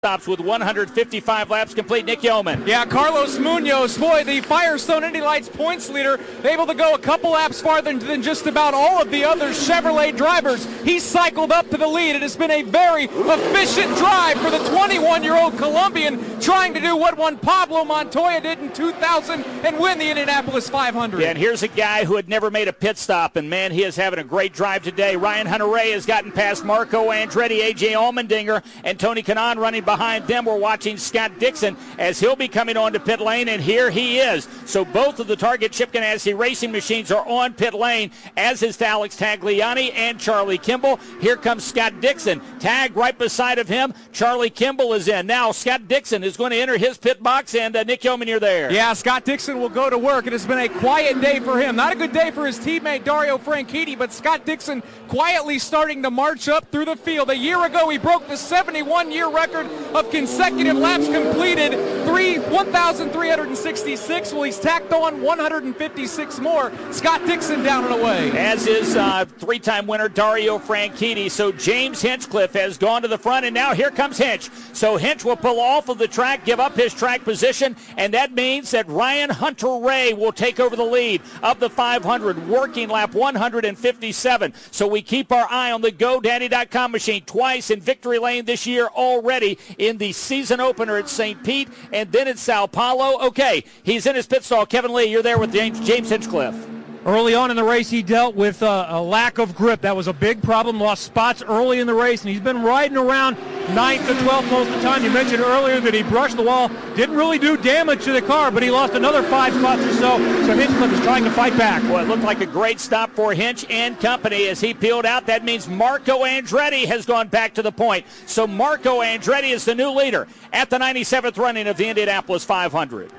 stops with 155 laps complete. Nick Yeoman. Yeah, Carlos Munoz, boy, the Firestone Indy Lights points leader, able to go a couple laps farther than just about all of the other Chevrolet drivers. He cycled up to the lead. It has been a very efficient drive for the 21-year-old Colombian, trying to do what one Pablo Montoya did in 2000 and win the Indianapolis 500. Yeah, and here's a guy who had never made a pit stop, and man, he is having a great drive today. Ryan Hunter-Reay has gotten past Marco Andretti, A.J. Allmendinger, and Tony Kanaan running behind them. We're watching Scott Dixon as he'll be coming on to pit lane, and here he is. So both of the Target Chip Ganassi racing machines are on pit lane, as is Alex Tagliani and Charlie Kimball. Here comes Scott Dixon. Tag right beside of him. Charlie Kimball is in. Now Scott Dixon is going to enter his pit box, and Nick Yeoman, you're there. Yeah, Scott Dixon will go to work. It has been a quiet day for him. Not a good day for his teammate Dario Franchitti, but Scott Dixon quietly starting to march up through the field. A year ago, he broke the 71-year record of consecutive laps completed, 1,366. Well, he's tacked on 156 more. Scott Dixon down and away. As is three-time winner Dario Franchitti. So James Hinchcliffe has gone to the front, and now here comes Hinch. So Hinch will pull off of the track, give up his track position, and that means that Ryan Hunter-Reay will take over the lead of the 500, working lap 157. So we keep our eye on the GoDaddy.com machine twice in victory lane this year already in the season opener at St. Pete and then at Sao Paulo. Okay, he's in his pit stall. Kevin Lee, you're there with James Hinchcliffe. Early on in the race, he dealt with a lack of grip. That was a big problem. Lost spots early in the race, and he's been riding around 9th to 12th most of the time. You mentioned earlier that he brushed the wall. Didn't really do damage to the car, but he lost another 5 spots or so. So Hinchcliffe is trying to fight back. Well, it looked like a great stop for Hinch and company as he peeled out. That means Marco Andretti has gone back to the point. So Marco Andretti is the new leader at the 97th running of the Indianapolis 500.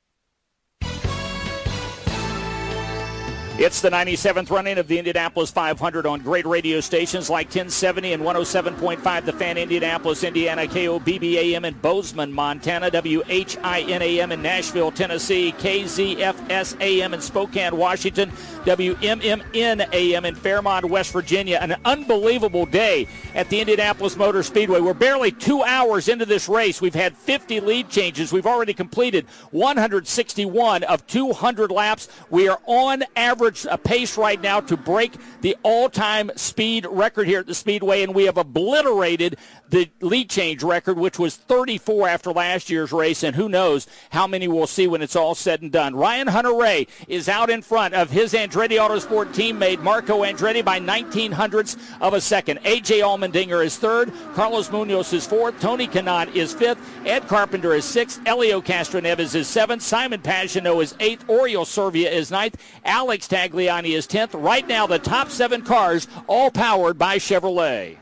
It's the 97th running of the Indianapolis 500 on great radio stations like 1070 and 107.5 The Fan, Indianapolis, Indiana, KOBB-AM in Bozeman, Montana, WHIN-AM in Nashville, Tennessee, KZFS-AM in Spokane, Washington, WMMN-AM in Fairmont, West Virginia. An unbelievable day at the Indianapolis Motor Speedway. We're barely 2 hours into this race. We've had 50 lead changes. We've already completed 161 of 200 laps. We are on average a pace right now to break the all-time speed record here at the Speedway, and we have obliterated the lead change record, which was 34 after last year's race, and who knows how many we'll see when it's all said and done. Ryan Hunter-Reay is out in front of his Andretti Autosport teammate Marco Andretti by 1900ths of a second. A.J. Allmendinger is third. Carlos Munoz is fourth. Tony Kanaan is fifth. Ed Carpenter is sixth. Elio Castroneves is seventh. Simon Pagenaud is eighth. Oriol Servia is ninth. Alex Tagliani is 10th. Right now, the top 7 cars, all powered by Chevrolet.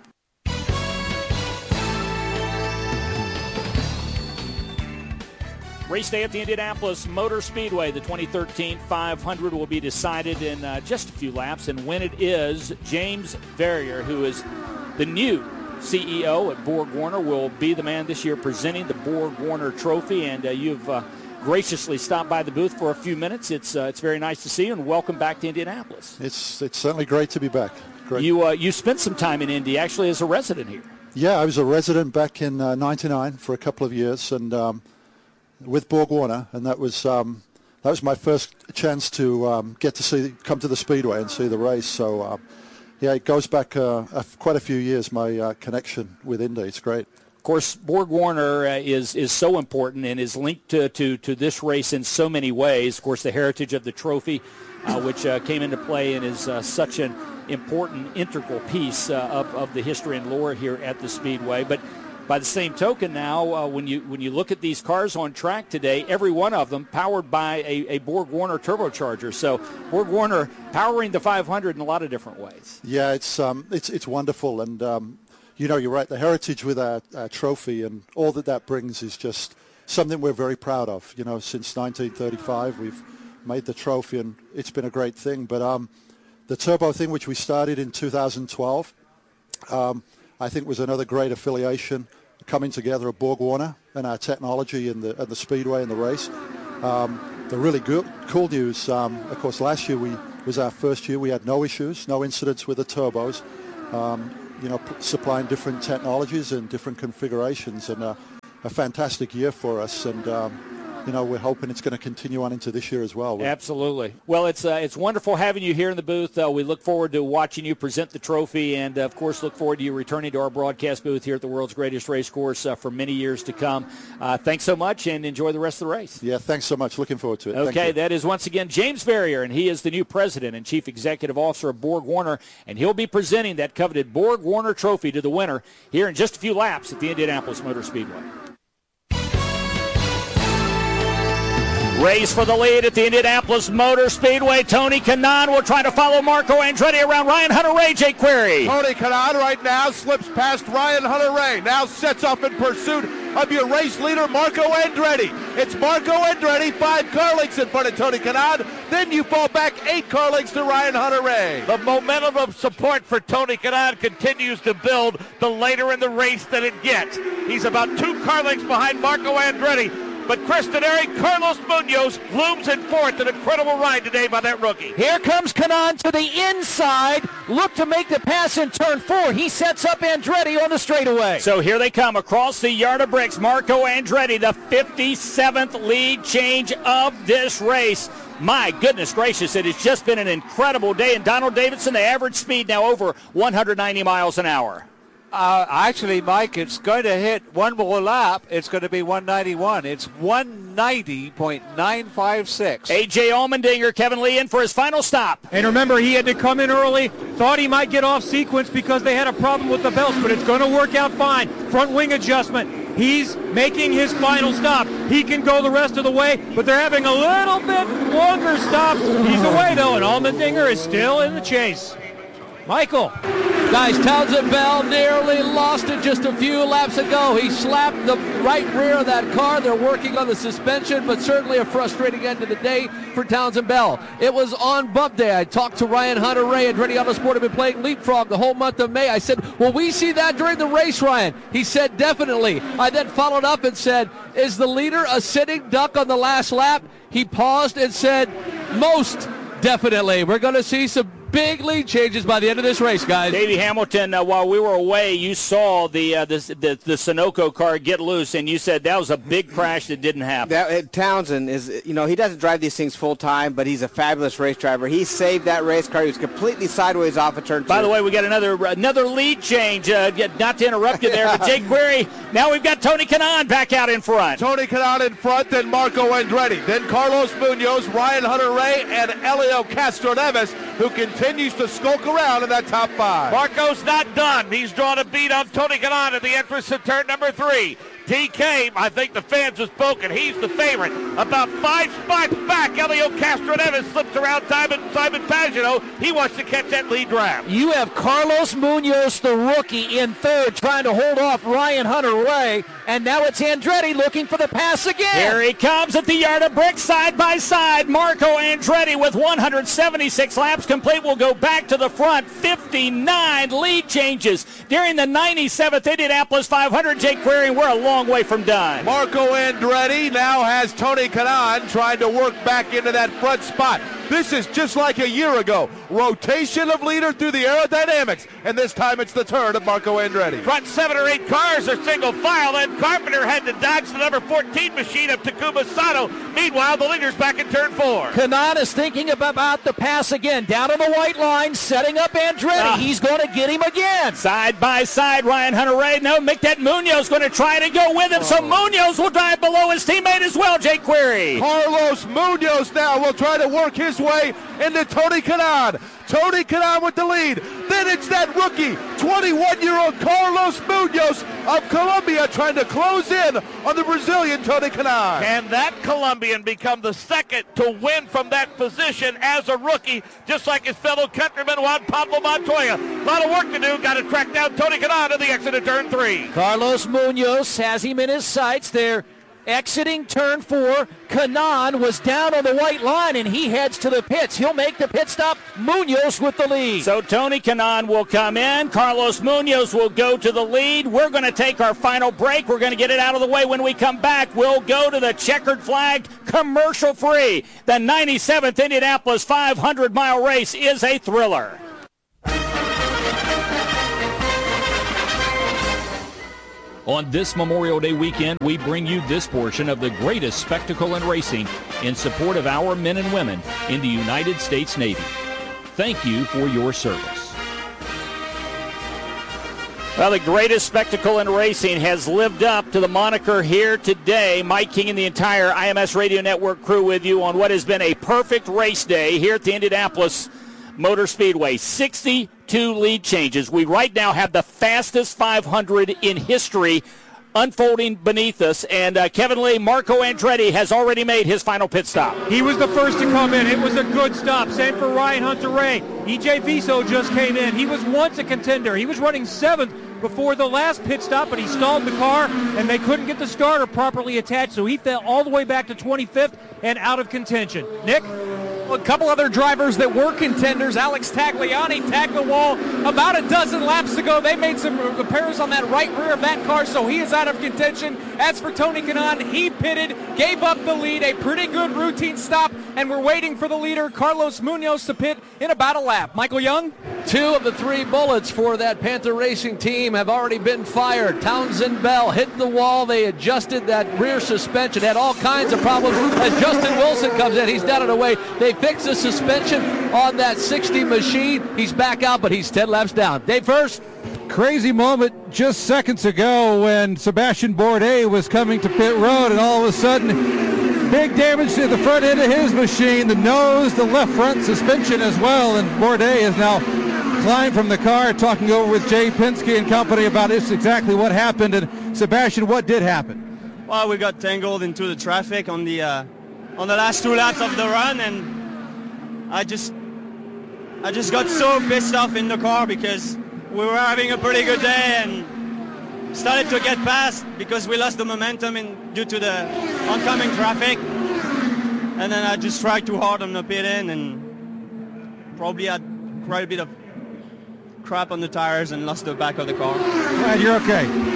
Race day at the Indianapolis Motor Speedway. The 2013 500 will be decided in just a few laps. And when it is, James Verrier, who is the new CEO at BorgWarner, will be the man this year presenting the BorgWarner Trophy. And you've graciously stopped by the booth for a few minutes. It's very nice to see you, and welcome back to Indianapolis. It's certainly great to be back. Great. You spent some time in Indy, actually, as a resident here. Yeah, I was a resident back in '99 for a couple of years, and with BorgWarner, and that was my first chance to get to come to the Speedway and see the race. So yeah, it goes back quite a few years. My connection with Indy, it's great. Of course, BorgWarner is so important and is linked to this race in so many ways. Of course, the heritage of the trophy, which came into play and is such an important, integral piece of the history and lore here at the Speedway. But by the same token now, when you look at these cars on track today, every one of them powered by a BorgWarner turbocharger. So BorgWarner powering the 500 in a lot of different ways. Yeah, it's wonderful, and you know, you're right. The heritage with our trophy and all that brings is just something we're very proud of. You know, since 1935, we've made the trophy, and it's been a great thing. But the turbo thing, which we started in 2012, I think was another great affiliation coming together of BorgWarner and our technology and the Speedway and the race. The really cool news, of course, last year was our first year. We had no issues, no incidents with the turbos. supplying different technologies and different configurations, and a fantastic year for us. And we're hoping it's going to continue on into this year as well. Absolutely. Well, it's wonderful having you here in the booth. We look forward to watching you present the trophy, and of course look forward to you returning to our broadcast booth here at the world's greatest race course for many years to come. Thanks so much, and enjoy the rest of the race. Yeah, thanks so much. Looking forward to it. Okay, that is once again James Verrier, and he is the new president and chief executive officer of Borg-Warner, and he'll be presenting that coveted Borg-Warner trophy to the winner here in just a few laps at the Indianapolis Motor Speedway. Race for the lead at the Indianapolis Motor Speedway. Tony Kanaan will try to follow Marco Andretti around Ryan Hunter-Reay. Jake Query. Tony Kanaan right now slips past Ryan Hunter-Reay. Now sets off in pursuit of your race leader, Marco Andretti. It's Marco Andretti, 5 car lengths in front of Tony Kanaan. Then you fall back 8 car lengths to Ryan Hunter-Reay. The momentum of support for Tony Kanaan continues to build the later in the race that it gets. He's about 2 car lengths behind Marco Andretti. But Chris Denari, Carlos Munoz looms in fourth. An incredible ride today by that rookie. Here comes Kanaan to the inside. Look to make the pass in turn 4. He sets up Andretti on the straightaway. So here they come across the yard of bricks. Marco Andretti, the 57th lead change of this race. My goodness gracious, it has just been an incredible day. And Donald Davidson, the average speed now over 190 miles an hour. Actually, Mike, it's going to hit one more lap. It's going to be 191. It's 190.956. A.J. Allmendinger, Kevin Lee in for his final stop. And remember, he had to come in early. Thought he might get off sequence because they had a problem with the belts, but it's going to work out fine. Front wing adjustment. He's making his final stop. He can go the rest of the way, but they're having a little bit longer stop. He's away, though, and Allmendinger is still in the chase. Michael. Guys, Townsend Bell nearly lost it just a few laps ago. He slapped the right rear of that car. They're working on the suspension, but certainly a frustrating end of the day for Townsend Bell. It was on bump day. I talked to Ryan Hunter-Reay, and Andretti Autosport have been playing Leapfrog the whole month of May. I said, will we see that during the race, Ryan? He said, definitely. I then followed up and said, is the leader a sitting duck on the last lap? He paused and said, most definitely. We're going to see some big lead changes by the end of this race, guys. Davey Hamilton, while we were away, you saw the Sunoco car get loose, and you said that was a big crash that didn't happen. Townsend is, he doesn't drive these things full time, but he's a fabulous race driver. He saved that race car. He was completely sideways off of turn 2. By the way, we got another lead change. Not to interrupt you there, but Jake Query. Now we've got Tony Kanaan back out in front. Tony Kanaan in front, then Marco Andretti, then Carlos Munoz, Ryan Hunter-Reay, and Helio Castroneves, who continues to skulk around in that top 5. Marco's not done. He's drawn a bead on Tony Kanaan at the entrance to turn number 3. DK, I think the fans have spoken. He's the favorite. About 5 spots back, Helio Castroneves slips around Simon Pagenaud. He wants to catch that lead draft. You have Carlos Munoz, the rookie, in third, trying to hold off Ryan Hunter-Reay, and now it's Andretti looking for the pass again. Here he comes at the yard of bricks, side by side. Marco Andretti with 176 laps complete will go back to the front. 59 lead changes during the 97th Indianapolis 500. Jake Query, we're a long way from done. Marco Andretti now has Tony Kanaan trying to work back into that front spot. This is just like a year ago. Rotation of leader through the aerodynamics, and this time it's the turn of Marco Andretti. Front 7 or 8 cars are single file, and Carpenter had to dodge the number 14 machine of Takuma Sato. Meanwhile, the leader's back in turn 4. Kanaan is thinking about the pass again. Down on the white line, setting up Andretti. He's going to get him again. Side by side, Ryan Hunter-Reay. No, Mick that Munoz going to try to go with him, so Munoz will drive below his teammate as well, Jake Query. Carlos Munoz now will try to work his way into Tony Kanaan. Tony Kanaan with the lead. Then it's that rookie, 21-year-old Carlos Munoz of Colombia trying to close in on the Brazilian Tony Kanaan. Can that Colombian become the second to win from that position as a rookie, just like his fellow countryman Juan Pablo Montoya? A lot of work to do. Got to track down Tony Kanaan at the exit of turn 3. Carlos Munoz has him in his sights there. Exiting turn 4, Kanaan was down on the white line, and he heads to the pits. He'll make the pit stop. Munoz with the lead. So Tony Kanaan will come in. Carlos Munoz will go to the lead. We're going to take our final break. We're going to get it out of the way. When we come back, we'll go to the checkered flag, commercial-free. The 97th Indianapolis 500-mile race is a thriller. On this Memorial Day weekend, we bring you this portion of the greatest spectacle in racing in support of our men and women in the United States Navy. Thank you for your service. Well, the greatest spectacle in racing has lived up to the moniker here today. Mike King and the entire IMS Radio Network crew with you on what has been a perfect race day here at the Indianapolis Motor Speedway. 62 lead changes. We right now have the fastest 500 in history unfolding beneath us, and Kevin Lee, Marco Andretti has already made his final pit stop. He was the first to come in. It was a good stop. Same for Ryan Hunter-Reay. EJ Viso just came in. He was once a contender. He was running 7th before the last pit stop, but he stalled the car, and they couldn't get the starter properly attached, so he fell all the way back to 25th and out of contention. Nick? A couple other drivers that were contenders. Alex Tagliani tagged the wall about a dozen laps ago. They made some repairs on that right rear of that car, so he is out of contention. As for Tony Kanaan, he pitted, gave up the lead, a pretty good routine stop, and we're waiting for the leader, Carlos Munoz, to pit in about a lap. Michael Young? 2 of the 3 bullets for that Panther Racing team have already been fired. Townsend Bell hit the wall. They adjusted that rear suspension. Had all kinds of problems. As Justin Wilson comes in, he's done it away. They fixed the suspension on that 60 machine. He's back out, but he's 10 laps down. Dave First. Crazy moment just seconds ago when Sebastian Bourdais was coming to pit road, and all of a sudden big damage to the front end of his machine, the nose, the left front suspension as well, and Bourdais is now climbed from the car talking over with Jay Penske and company about this, exactly what happened. And Sebastian, what did happen? Well, we got tangled into the traffic on the last 2 laps of the run, and I just got so pissed off in the car because we were having a pretty good day and started to get past because we lost the momentum due to the oncoming traffic. And then I just tried too hard on the pit in and probably had quite a bit of crap on the tires and lost the back of the car. Glad you're okay.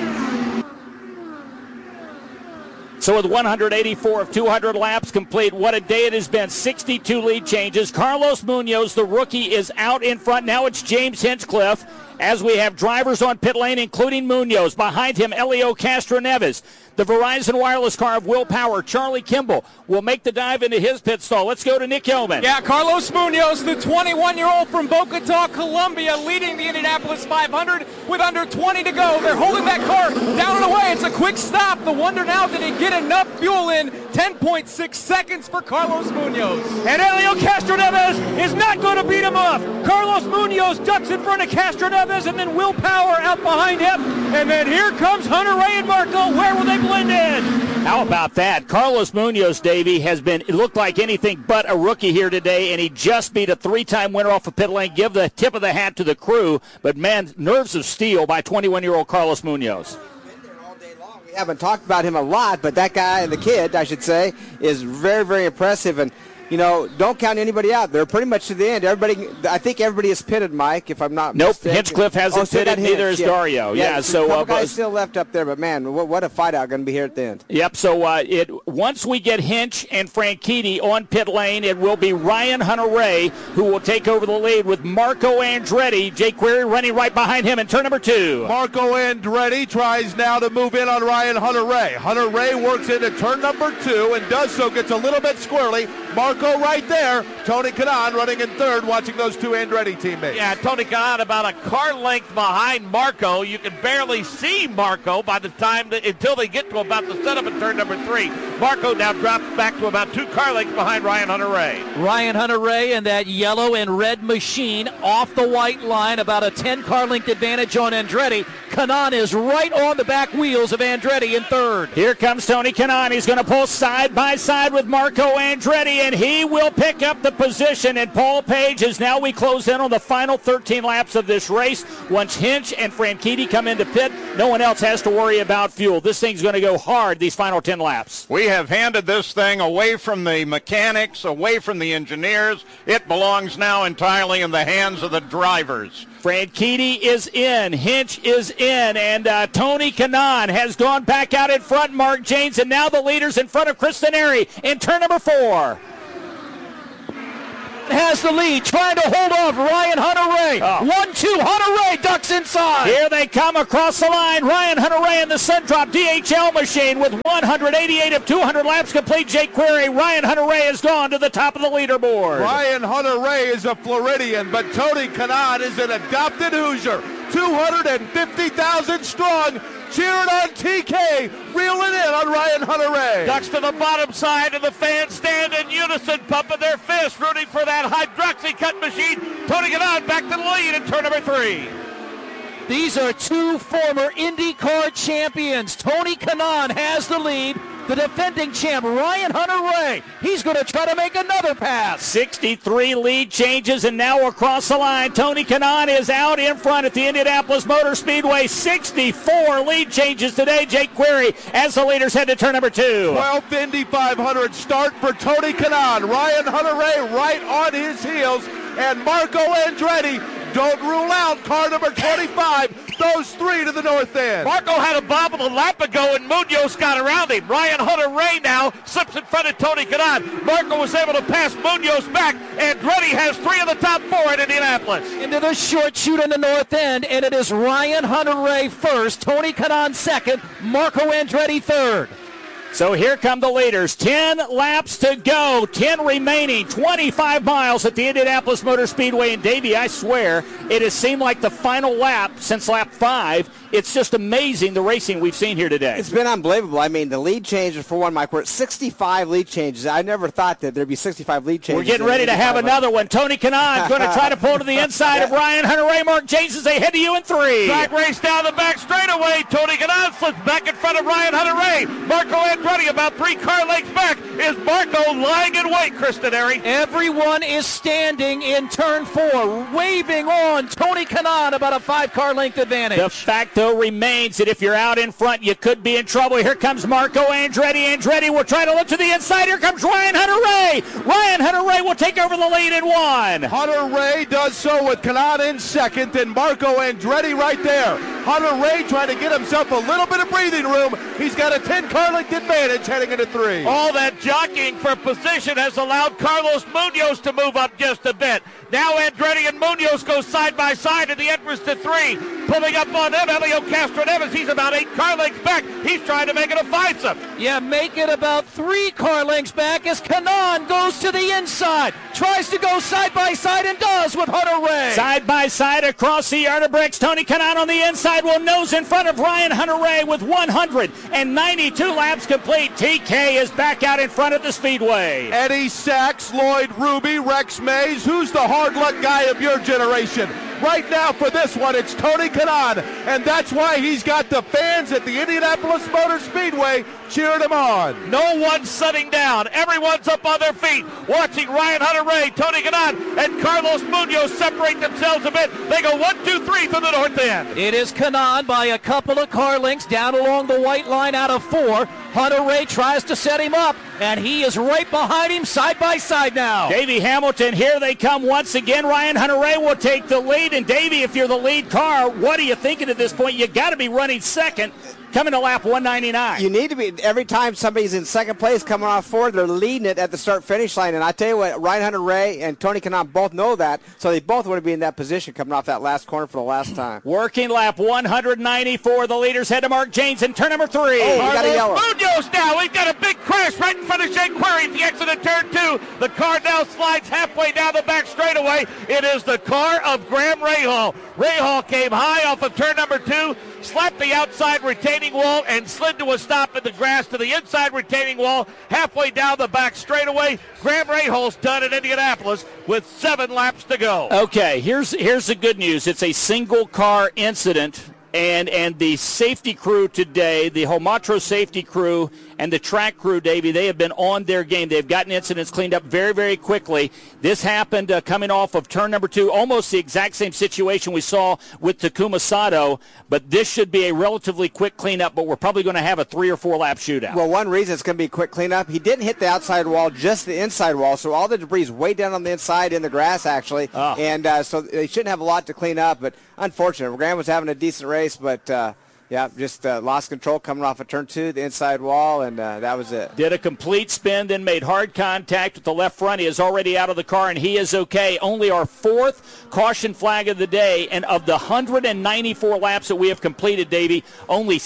So with 184 of 200 laps complete, what a day it has been. 62 lead changes. Carlos Munoz, the rookie, is out in front. Now it's James Hinchcliffe as we have drivers on pit lane, including Munoz. Behind him, Helio Castroneves. The Verizon Wireless car of Will Power, Charlie Kimball, will make the dive into his pit stall. Let's go to Nick Yeoman. Yeah, Carlos Munoz, the 21-year-old from Bogota, Colombia, leading the Indianapolis 500 with under 20 to go. They're holding that car down and away. It's a quick stop. The wonder now, did he get enough fuel in? 10.6 seconds for Carlos Munoz. And Helio Castroneves is not going to beat him up. Carlos Munoz ducks in front of Castroneves, and then Will Power out behind him. And then here comes Hunter-Reay and Marco. Where will they blend in? How about that? Carlos Munoz, Davey, it looked like anything but a rookie here today, and he just beat a 3-time winner off of pit lane. Give the tip of the hat to the crew, but man, nerves of steel by 21-year-old Carlos Munoz. We haven't talked about him a lot, but that guy, the kid, I should say, is very, very impressive. And, you know, don't count anybody out. They're pretty much to the end. I think everybody is pitted, Mike, if I'm not mistaken. Nope, Hinchcliffe hasn't pitted, neither is Dario. Yeah, so a couple guys still left up there, but, man, what a fight out going to be here at the end. Yep, so once we get Hinch and Franchitti on pit lane, it will be Ryan Hunter-Reay who will take over the lead with Marco Andretti. Jake Query running right behind him in turn number 2. Marco Andretti tries now to move in on Ryan Hunter-Reay. Hunter-Reay works into turn number 2 and does so, gets a little bit squirrely. Marco right there. Tony Kanaan running in third, watching those 2 Andretti teammates. Yeah, Tony Kanaan about a car length behind Marco. You can barely see Marco by the time until they get to about the setup in turn number 3. Marco now drops back to about 2 car lengths behind Ryan Hunter-Reay. Ryan Hunter-Reay and that yellow and red machine off the white line, about a 10 car length advantage on Andretti. Kanaan is right on the back wheels of Andretti in third. Here comes Tony Kanaan. He's going to pull side by side with Marco Andretti, and he will pick up the position. And Paul Page, as now we close in on the final 13 laps of this race. Once Hinch and Franchitti come into pit, no one else has to worry about fuel. This thing's going to go hard these final 10 laps. We have handed this thing away from the mechanics, away from the engineers. It belongs now entirely in the hands of the drivers. Franchitti is in, Hinch is in, and Tony Kanaan has gone back out in front. Mark Janes, and now the leaders in front of Chris Denari in turn number 4. has the lead, trying to hold off Ryan Hunter-Reay. 1-2, Hunter-Reay ducks inside. Here they come across the line. Ryan Hunter-Reay in the Suntop DHL machine with 188 of 200 laps complete. Jake Query, Ryan Hunter-Reay has gone to the top of the leaderboard. Ryan Hunter-Reay is a Floridian, but Tony Kanaan is an adopted Hoosier. 250,000 strong. Cheering on TK, reeling in on Ryan Hunter-Reay. Ducks to the bottom side, and the fans stand in unison, pumping their fists, rooting for that hydroxy-cut machine. Tony Kanaan back to the lead in turn number 3. These are two former IndyCar champions. Tony Kanaan has the lead. The defending champ, Ryan Hunter-Reay, he's going to try to make another pass. 63 lead changes, and now across the line, Tony Kanaan is out in front at the Indianapolis Motor Speedway. 64 lead changes today. Jake Query as the leaders head to turn number 2. 12th Indy 500 start for Tony Kanaan. Ryan Hunter-Reay right on his heels, and Marco Andretti. Don't rule out car number 25. Those 3 to the north end. Marco had a bobble a lap ago, and Munoz got around him. Ryan Hunter-Reay now slips in front of Tony Kanaan. Marco was able to pass Munoz back. Andretti has 3 of the top 4 in Indianapolis. Into the short chute on the north end, and it is Ryan Hunter-Reay first, Tony Kanaan second, Marco Andretti third. So here come the leaders. 10 laps to go. 10 remaining. 25 miles at the Indianapolis Motor Speedway. And Davey, I swear, it has seemed like the final lap since lap 5. It's just amazing the racing we've seen here today. It's been unbelievable. I mean, the lead changes for one, Mike, we're at 65 lead changes. I never thought that there'd be 65 lead changes. We're getting ready to have another one. Tony Kanaan going to try to pull to the inside of Ryan Hunter-Reay. Mark James as they head to you in 3. Track race down the back straightaway. Tony Kanaan slips back in front of Ryan Hunter-Reay. Marco Andretti about 3 car lengths back. Is Marco lying in wait, Kristen Airy? Everyone is standing in turn 4, waving on Tony Kanaan about a 5-car length advantage. The fact, though, remains that if you're out in front, you could be in trouble. Here comes Marco Andretti. Andretti will try to look to the inside. Here comes Ryan Hunter-Reay. Ryan Hunter-Reay will take over the lead in 1. Hunter-Reay does so with Kanaan in second, and Marco Andretti right there. Hunter-Reay trying to get himself a little bit of breathing room. He's got a 10-car length advantage heading into 3. All that jockeying for position has allowed Carlos Munoz to move up just a bit. Now Andretti and Munoz go side by side at the entrance to 3. Pulling up on them, Helio Castroneves. He's about 8 car lengths back. He's trying to make it a 5-some. Yeah, make it about 3 car lengths back as Kanaan goes to the inside. Tries to go side by side and does with Hunter-Reay. Side by side across the yard of bricks. Tony Kanaan on the inside will nose in front of Ryan Hunter-Reay with 192 laps complete. TK is back out in front of the speedway. Eddie Sachs, Lloyd Ruby, Rex Mays. Who's the hard luck guy of your generation? Right now for this one, it's Tony Kanaan, and that's why he's got the fans at the Indianapolis Motor Speedway cheering him on. No one's sitting down. Everyone's up on their feet, watching Ryan Hunter-Reay, Tony Kanaan, and Carlos Munoz separate themselves a bit. They go 1, 2, 3 from the north end. It is Kanaan by a couple of car lengths down along the white line out of 4. Hunter-Reay tries to set him up, and he is right behind him side by side now. Davey Hamilton, here they come once again. Ryan Hunter-Reay will take the lead. And Davey, if you're the lead car, what are you thinking at this point? You got to be running second coming to lap 199. You need to be. Every time somebody's in second place coming off 4, they're leading it at the start-finish line. And I tell you what, Ryan Hunter-Reay and Tony Kanaan both know that, so they both want to be in that position coming off that last corner for the last time. Working lap 194. The leaders head to Mark James in turn number 3. Oh, got a yellow. Munoz now. We've got a big crash right in front of Jake Query at the exit of turn 2. The car now slides halfway down the back straightaway. It is the car of Graham Rahal. Rahal came high off of turn number 2, slapped the outside retaining wall, and slid to a stop in the grass to the inside retaining wall halfway down the back straightaway. Graham Rahal's done at Indianapolis with 7 laps to go. Okay, here's the good news. It's a single car incident. And the safety crew today, the Homatro safety crew and the track crew, Davey, they have been on their game. They've gotten incidents cleaned up very, very quickly. This happened coming off of turn number 2, almost the exact same situation we saw with Takuma Sato, but this should be a relatively quick cleanup, but we're probably going to have a 3 or 4 lap shootout. Well, one reason it's going to be a quick cleanup, he didn't hit the outside wall, just the inside wall, so all the debris is way down on the inside in the grass, actually, and so they shouldn't have a lot to clean up, but unfortunate. Graham was having a decent race, but Yeah, just lost control coming off of turn 2, the inside wall, and that was it. Did a complete spin, then made hard contact with the left front. He is already out of the car, and he is okay. Only our 4th caution flag of the day, and of the 194 laps that we have completed, Davey, only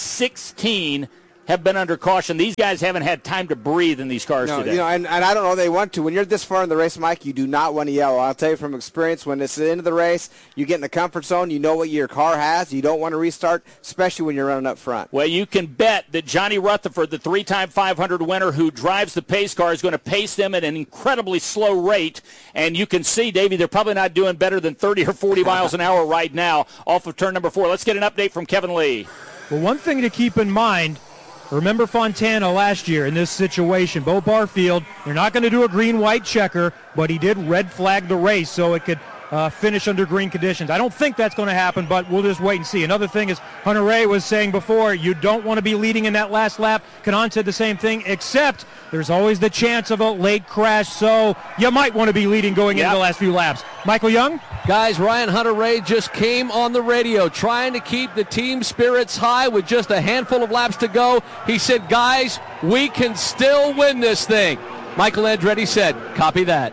16 have been under caution. These guys haven't had time to breathe in these cars today. And I don't know they want to. When you're this far in the race, Mike, you do not want to yell. I'll tell you from experience, when it's the end of the race, you get in the comfort zone, you know what your car has, you don't want to restart, especially when you're running up front. Well, you can bet that Johnny Rutherford, the 3-time 500 winner who drives the pace car, is going to pace them at an incredibly slow rate. And you can see, Davey, they're probably not doing better than 30 or 40 miles an hour right now off of turn number 4. Let's get an update from Kevin Lee. Well, one thing to keep in mind, remember Fontana last year in this situation. Bo Barfield, they're not going to do a green-white checker, but he did red flag the race so it could finish under green conditions. I don't think that's going to happen, but we'll just wait and see. Another thing is Hunter Ray was saying before, you don't want to be leading in that last lap. Kanaan said the same thing, except there's always the chance of a late crash, so you might want to be leading going into the last few laps. Michael Young? Guys, Ryan Hunter-Reay just came on the radio trying to keep the team spirits high with just a handful of laps to go. He said, guys, we can still win this thing. Michael Andretti said, copy that.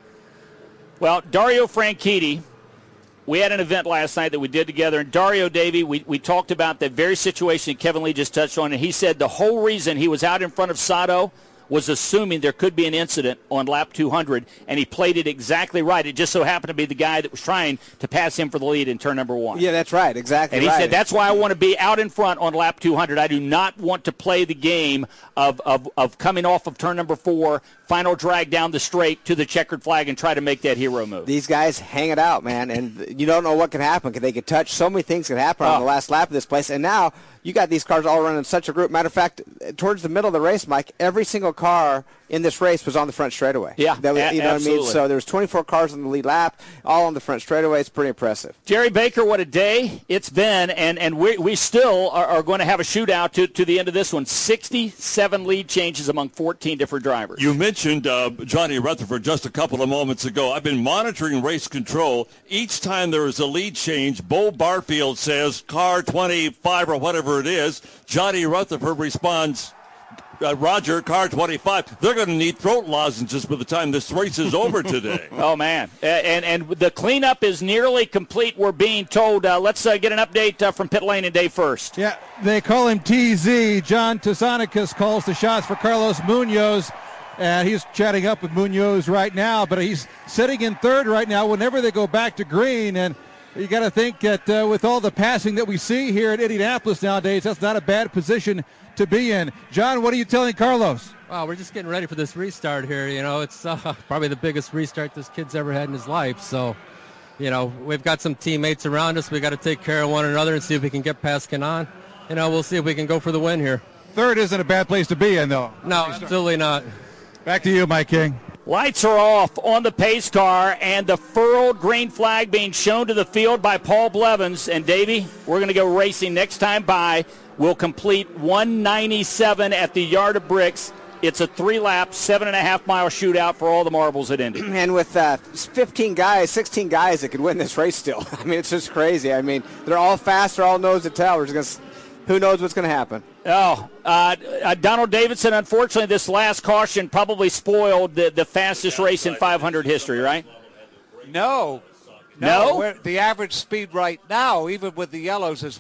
Well, Dario Franchitti, we had an event last night that we did together, and Dario, Davey, we talked about that very situation that Kevin Lee just touched on, and he said the whole reason he was out in front of Sato was assuming there could be an incident on lap 200, and he played it exactly right. It just so happened to be the guy that was trying to pass him for the lead in turn number 1. Yeah, that's right, exactly. And he said, that's why I want to be out in front on lap 200. I do not want to play the game of coming off of turn number 4, final drag down the straight to the checkered flag and try to make that hero move. These guys hang it out, man, and you don't know what can happen. They could touch. So many things can happen on the last lap of this place, and now you got these cars all running in such a group. Matter of fact, towards the middle of the race, Mike, every single car in this race was on the front straightaway. Yeah, that was, you know absolutely. what I mean? So there was 24 cars on the lead lap, all on the front straightaway. It's pretty impressive. Jerry Baker, what a day it's been, and we still are going to have a shootout to the end of this one. 67 lead changes among 14 different drivers. You mentioned Johnny Rutherford just a couple of moments ago. I've been monitoring race control. Each time there is a lead change, Bo Barfield says, car 25 or whatever it is. Johnny Rutherford responds, Roger, car 25. They're going to need throat lozenges by the time this race is over today. Oh, man. And the cleanup is nearly complete, we're being told. Let's get an update from pit lane and Dave first. Yeah, they call him TZ. John Tsanikis calls the shots for Carlos Munoz. And he's chatting up with Munoz right now, but he's sitting in third right now whenever they go back to green. And you got to think that with all the passing that we see here at Indianapolis nowadays, that's not a bad position to be in. John, what are you telling Carlos? Wow, we're just getting ready for this restart here. You know, it's probably the biggest restart this kid's ever had in his life. So, you know, we've got some teammates around us. We got to take care of one another and see if we can get past Kanaan. You know, we'll see if we can go for the win here. Third isn't a bad place to be in, though. No, absolutely not. Back to you, Mike King. Lights are off on the pace car, and the furled green flag being shown to the field by Paul Blevins. And, Davey, we're going to go racing next time by. We'll complete 197 at the Yard of Bricks. It's a 3-lap, 7.5-mile shootout for all the marbles at Indy. And with 15 guys, 16 guys that could win this race still. I mean, it's just crazy. I mean, they're all fast. They're all nose to tail. We're just going to who knows what's going to happen. Donald Davidson, unfortunately, this last caution probably spoiled the fastest race in 500 history, right? No. The average speed right now, even with the yellows, is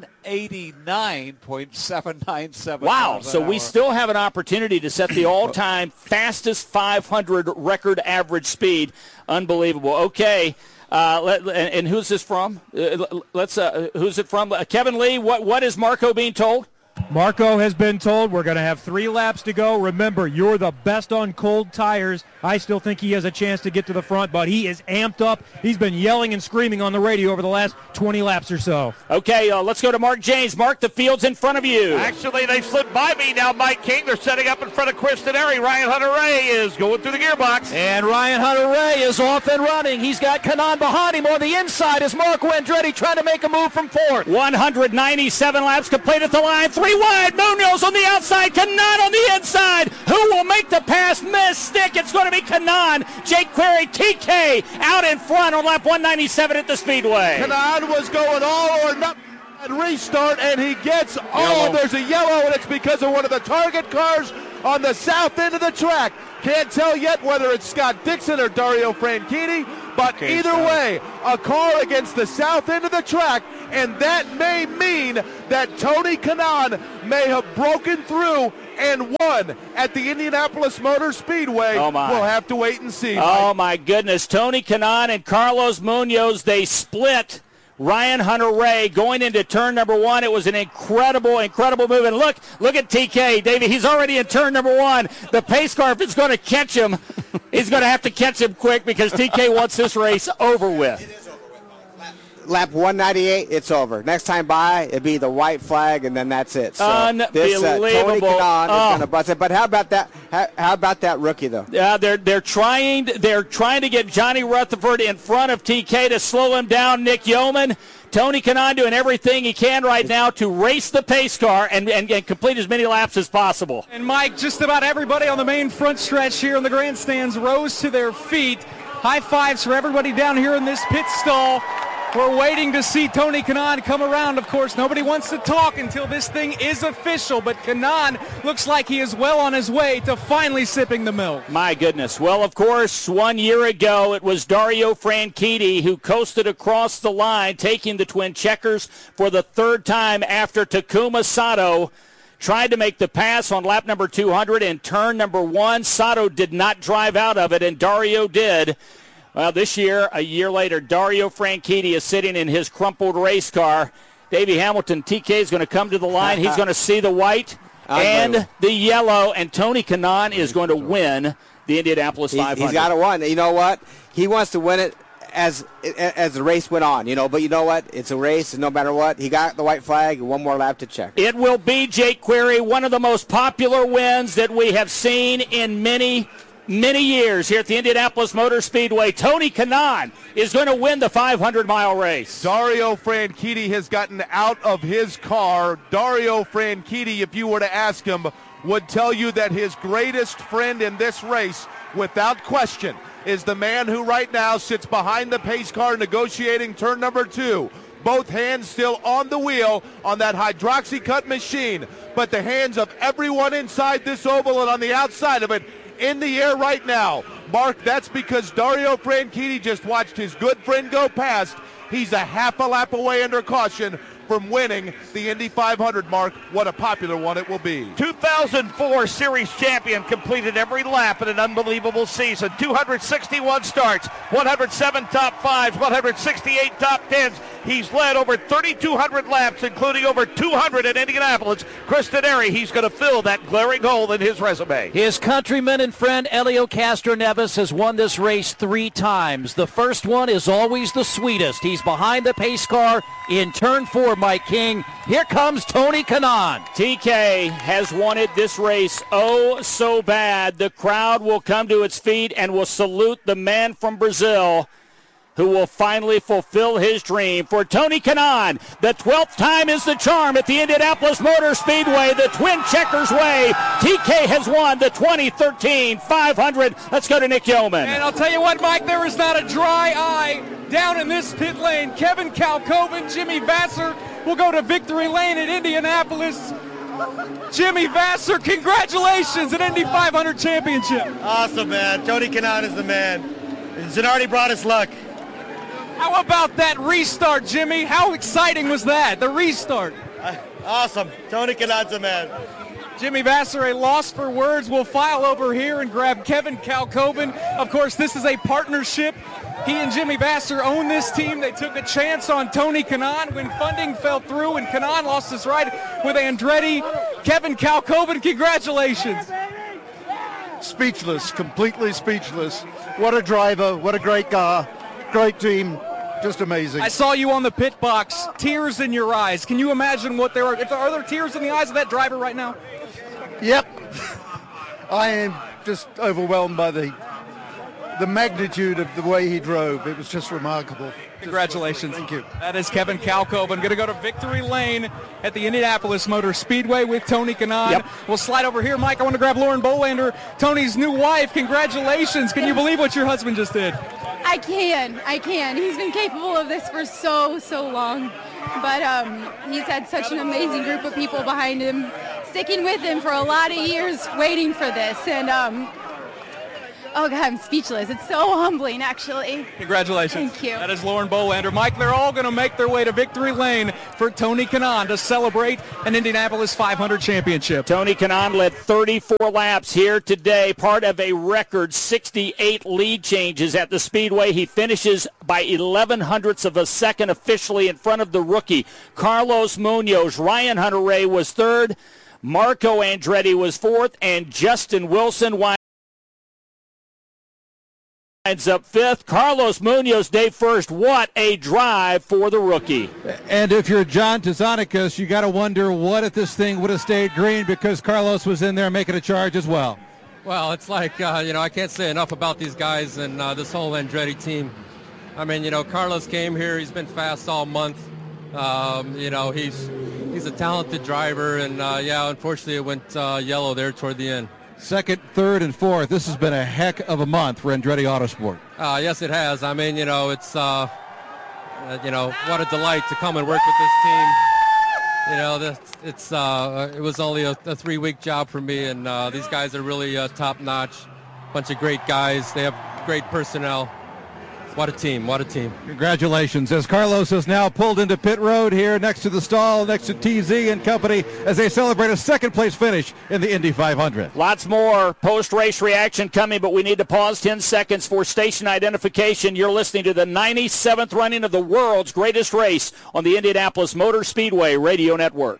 189.797 Wow, miles so an we hour. still have an opportunity to set the all-time fastest 500 record average speed. Unbelievable. Okay. And who's this from? Who's it from? Kevin Lee, what is Marco being told? Marco has been told we're going to have 3 laps to go. Remember, you're the best on cold tires. I still think he has a chance to get to the front, but he is amped up. He's been yelling and screaming on the radio over the last 20 laps or so. Okay, let's go to Mark James. Mark, the field's in front of you. Actually, they slipped by me now, Mike King. They're setting up in front of Chris Denari. Ryan Hunter-Reay is going through the gearbox. And Ryan Hunter-Reay is off and running. He's got Kanaan behind him. On the inside is Marco Andretti trying to make a move from fourth. 197 laps complete at the line. 3 wide. Munoz on the outside. Kanaan on the inside. Who will make the pass? Stick. It's going to be Kanaan. Jake Query, TK out in front on lap 197 at the Speedway. Kanaan was going all or nothing And restart, and he gets, there's a yellow, and it's because of one of the target cars on the south end of the track. Can't tell yet whether it's Scott Dixon or Dario Franchitti, but either way, a car against the south end of the track, and that may mean that Tony Kanaan may have broken through and won at the Indianapolis Motor Speedway. Oh my. We'll have to wait and see. Oh, my goodness. Tony Kanaan and Carlos Munoz, they split Ryan Hunter-Reay going into turn number 1. It was an incredible move. And look at TK, Davey. He's already in turn number 1. The pace car, if it's going to catch him, he's going to have to catch him quick because TK wants this race over with. Lap 198, it's over. Next time by, it'd be the white flag, and then that's it. So Unbelievable. Tony Kanaan is going to bust it. But how about that? How about that rookie though? Yeah, they're trying to get Johnny Rutherford in front of TK to slow him down. Nick Yeoman, Tony Kanaan doing everything he can right now to race the pace car and complete as many laps as possible. And Mike, just about everybody on the main front stretch here in the grandstands rose to their feet. High fives for everybody down here in this pit stall. We're waiting to see Tony Kanaan come around. Of course, nobody wants to talk until this thing is official, but Kanaan looks like he is well on his way to finally sipping the milk. My goodness. Well, of course, 1 year ago, it was Dario Franchitti who coasted across the line, taking the twin checkers for the third time after Takuma Sato tried to make the pass on lap number 200 in turn number 1. Sato did not drive out of it, and Dario did. Well, this year, a year later, Dario Franchitti is sitting in his crumpled race car. Davey Hamilton, TK, is going to come to the line. He's going to see the white and the yellow, and Tony Kanaan is going to win the Indianapolis 500. He's got to win. You know what? He wants to win it as the race went on, but you know what? It's a race, and no matter what, he got the white flag, one more lap to check. It will be, Jake Query, one of the most popular wins that we have seen in many years here at the Indianapolis Motor Speedway. Tony Kanaan is going to win the 500-mile race. Dario Franchitti has gotten out of his car. Dario Franchitti, if you were to ask him, would tell you that his greatest friend in this race, without question, is the man who right now sits behind the pace car negotiating turn number 2. Both hands still on the wheel on that hydroxy-cut machine, but the hands of everyone inside this oval and on the outside of it in the air right now. Mark, that's because Dario Franchitti just watched his good friend go past. He's a half a lap away under caution from winning the Indy 500, Mark. What a popular one it will be. 2004 Series champion, completed every lap in an unbelievable season. 261 starts, 107 top 5s, 168 top 10s. He's led over 3,200 laps, including over 200 in Indianapolis. Chris Denari, he's going to fill that glaring hole in his resume. His countryman and friend Helio Castroneves has won this race 3 times. The first one is always the sweetest. He's behind the pace car in turn 4, Mike King. Here comes Tony Kanaan. TK has wanted this race so bad. The crowd will come to its feet and will salute the man from Brazil who will finally fulfill his dream. For Tony Kanaan, the 12th time is the charm at the Indianapolis Motor Speedway, the Twin Checkers way. TK has won the 2013 500. Let's go to Nick Yeoman. And I'll tell you what, Mike, there is not a dry eye down in this pit lane. Kevin Kalkoven, Jimmy Vasser will go to victory lane at Indianapolis. Jimmy Vasser, congratulations, an Indy 500 championship. Awesome, man. Tony Kanaan is the man. Zanardi brought us luck. How about that restart, Jimmy? How exciting was that, the restart? Awesome. Tony Kanaan's the man. Jimmy Vasser, a loss for words, will file over here and grab Kevin Kalkoven. Of course, this is a partnership. He and Jimmy Vasser own this team. They took a chance on Tony Kanaan when funding fell through and Kanaan lost his ride with Andretti. Kevin Kalkoven, congratulations. Speechless, completely speechless. What a driver, what a great car, great team, just amazing. I saw you on the pit box, tears in your eyes. Can you imagine what there are? Are there tears in the eyes of that driver right now? Yep. I am just overwhelmed by the magnitude of the way he drove. It was just remarkable. Congratulations. Thank you. That is Kevin Kalkoven. Going to go to victory lane at the Indianapolis Motor Speedway with Tony Kanaan. Yep. We'll slide over here. Mike, I want to grab Lauren Bolander, Tony's new wife. Congratulations. Can you believe what your husband just did? I can. He's been capable of this for so long. but he's had such an amazing group of people behind him, sticking with him for a lot of years, waiting for this. And, oh, God, I'm speechless. It's so humbling, actually. Congratulations. Thank you. That is Lauren Bolander. Mike, they're all going to make their way to victory lane for Tony Kanaan to celebrate an Indianapolis 500 championship. Tony Kanaan led 34 laps here today, part of a record 68 lead changes at the Speedway. He finishes by 11/100ths of a second officially in front of the rookie, Carlos Munoz. Ryan Hunter-Reay was third. Marco Andretti was fourth, and Justin Wilson winds up fifth. Carlos Munoz, day first. What a drive for the rookie. And if you're John Tzanickas, you got to wonder what if this thing would have stayed green, because Carlos was in there making a charge as well. Well, it's like, I can't say enough about these guys and this whole Andretti team. I mean, Carlos came here. He's been fast all month. He's a talented driver, and, unfortunately it went yellow there toward the end. Second, third, and fourth. This has been a heck of a month for Andretti Autosport. Yes, it has. I mean, it's, what a delight to come and work with this team. It was only a 3-week job for me, and these guys are really top-notch. Bunch of great guys. They have great personnel. What a team, what a team. Congratulations. As Carlos has now pulled into pit road here next to the stall, next to TZ and company, as they celebrate a second-place finish in the Indy 500. Lots more post-race reaction coming, but we need to pause 10 seconds for station identification. You're listening to the 97th running of the world's greatest race on the Indianapolis Motor Speedway Radio Network.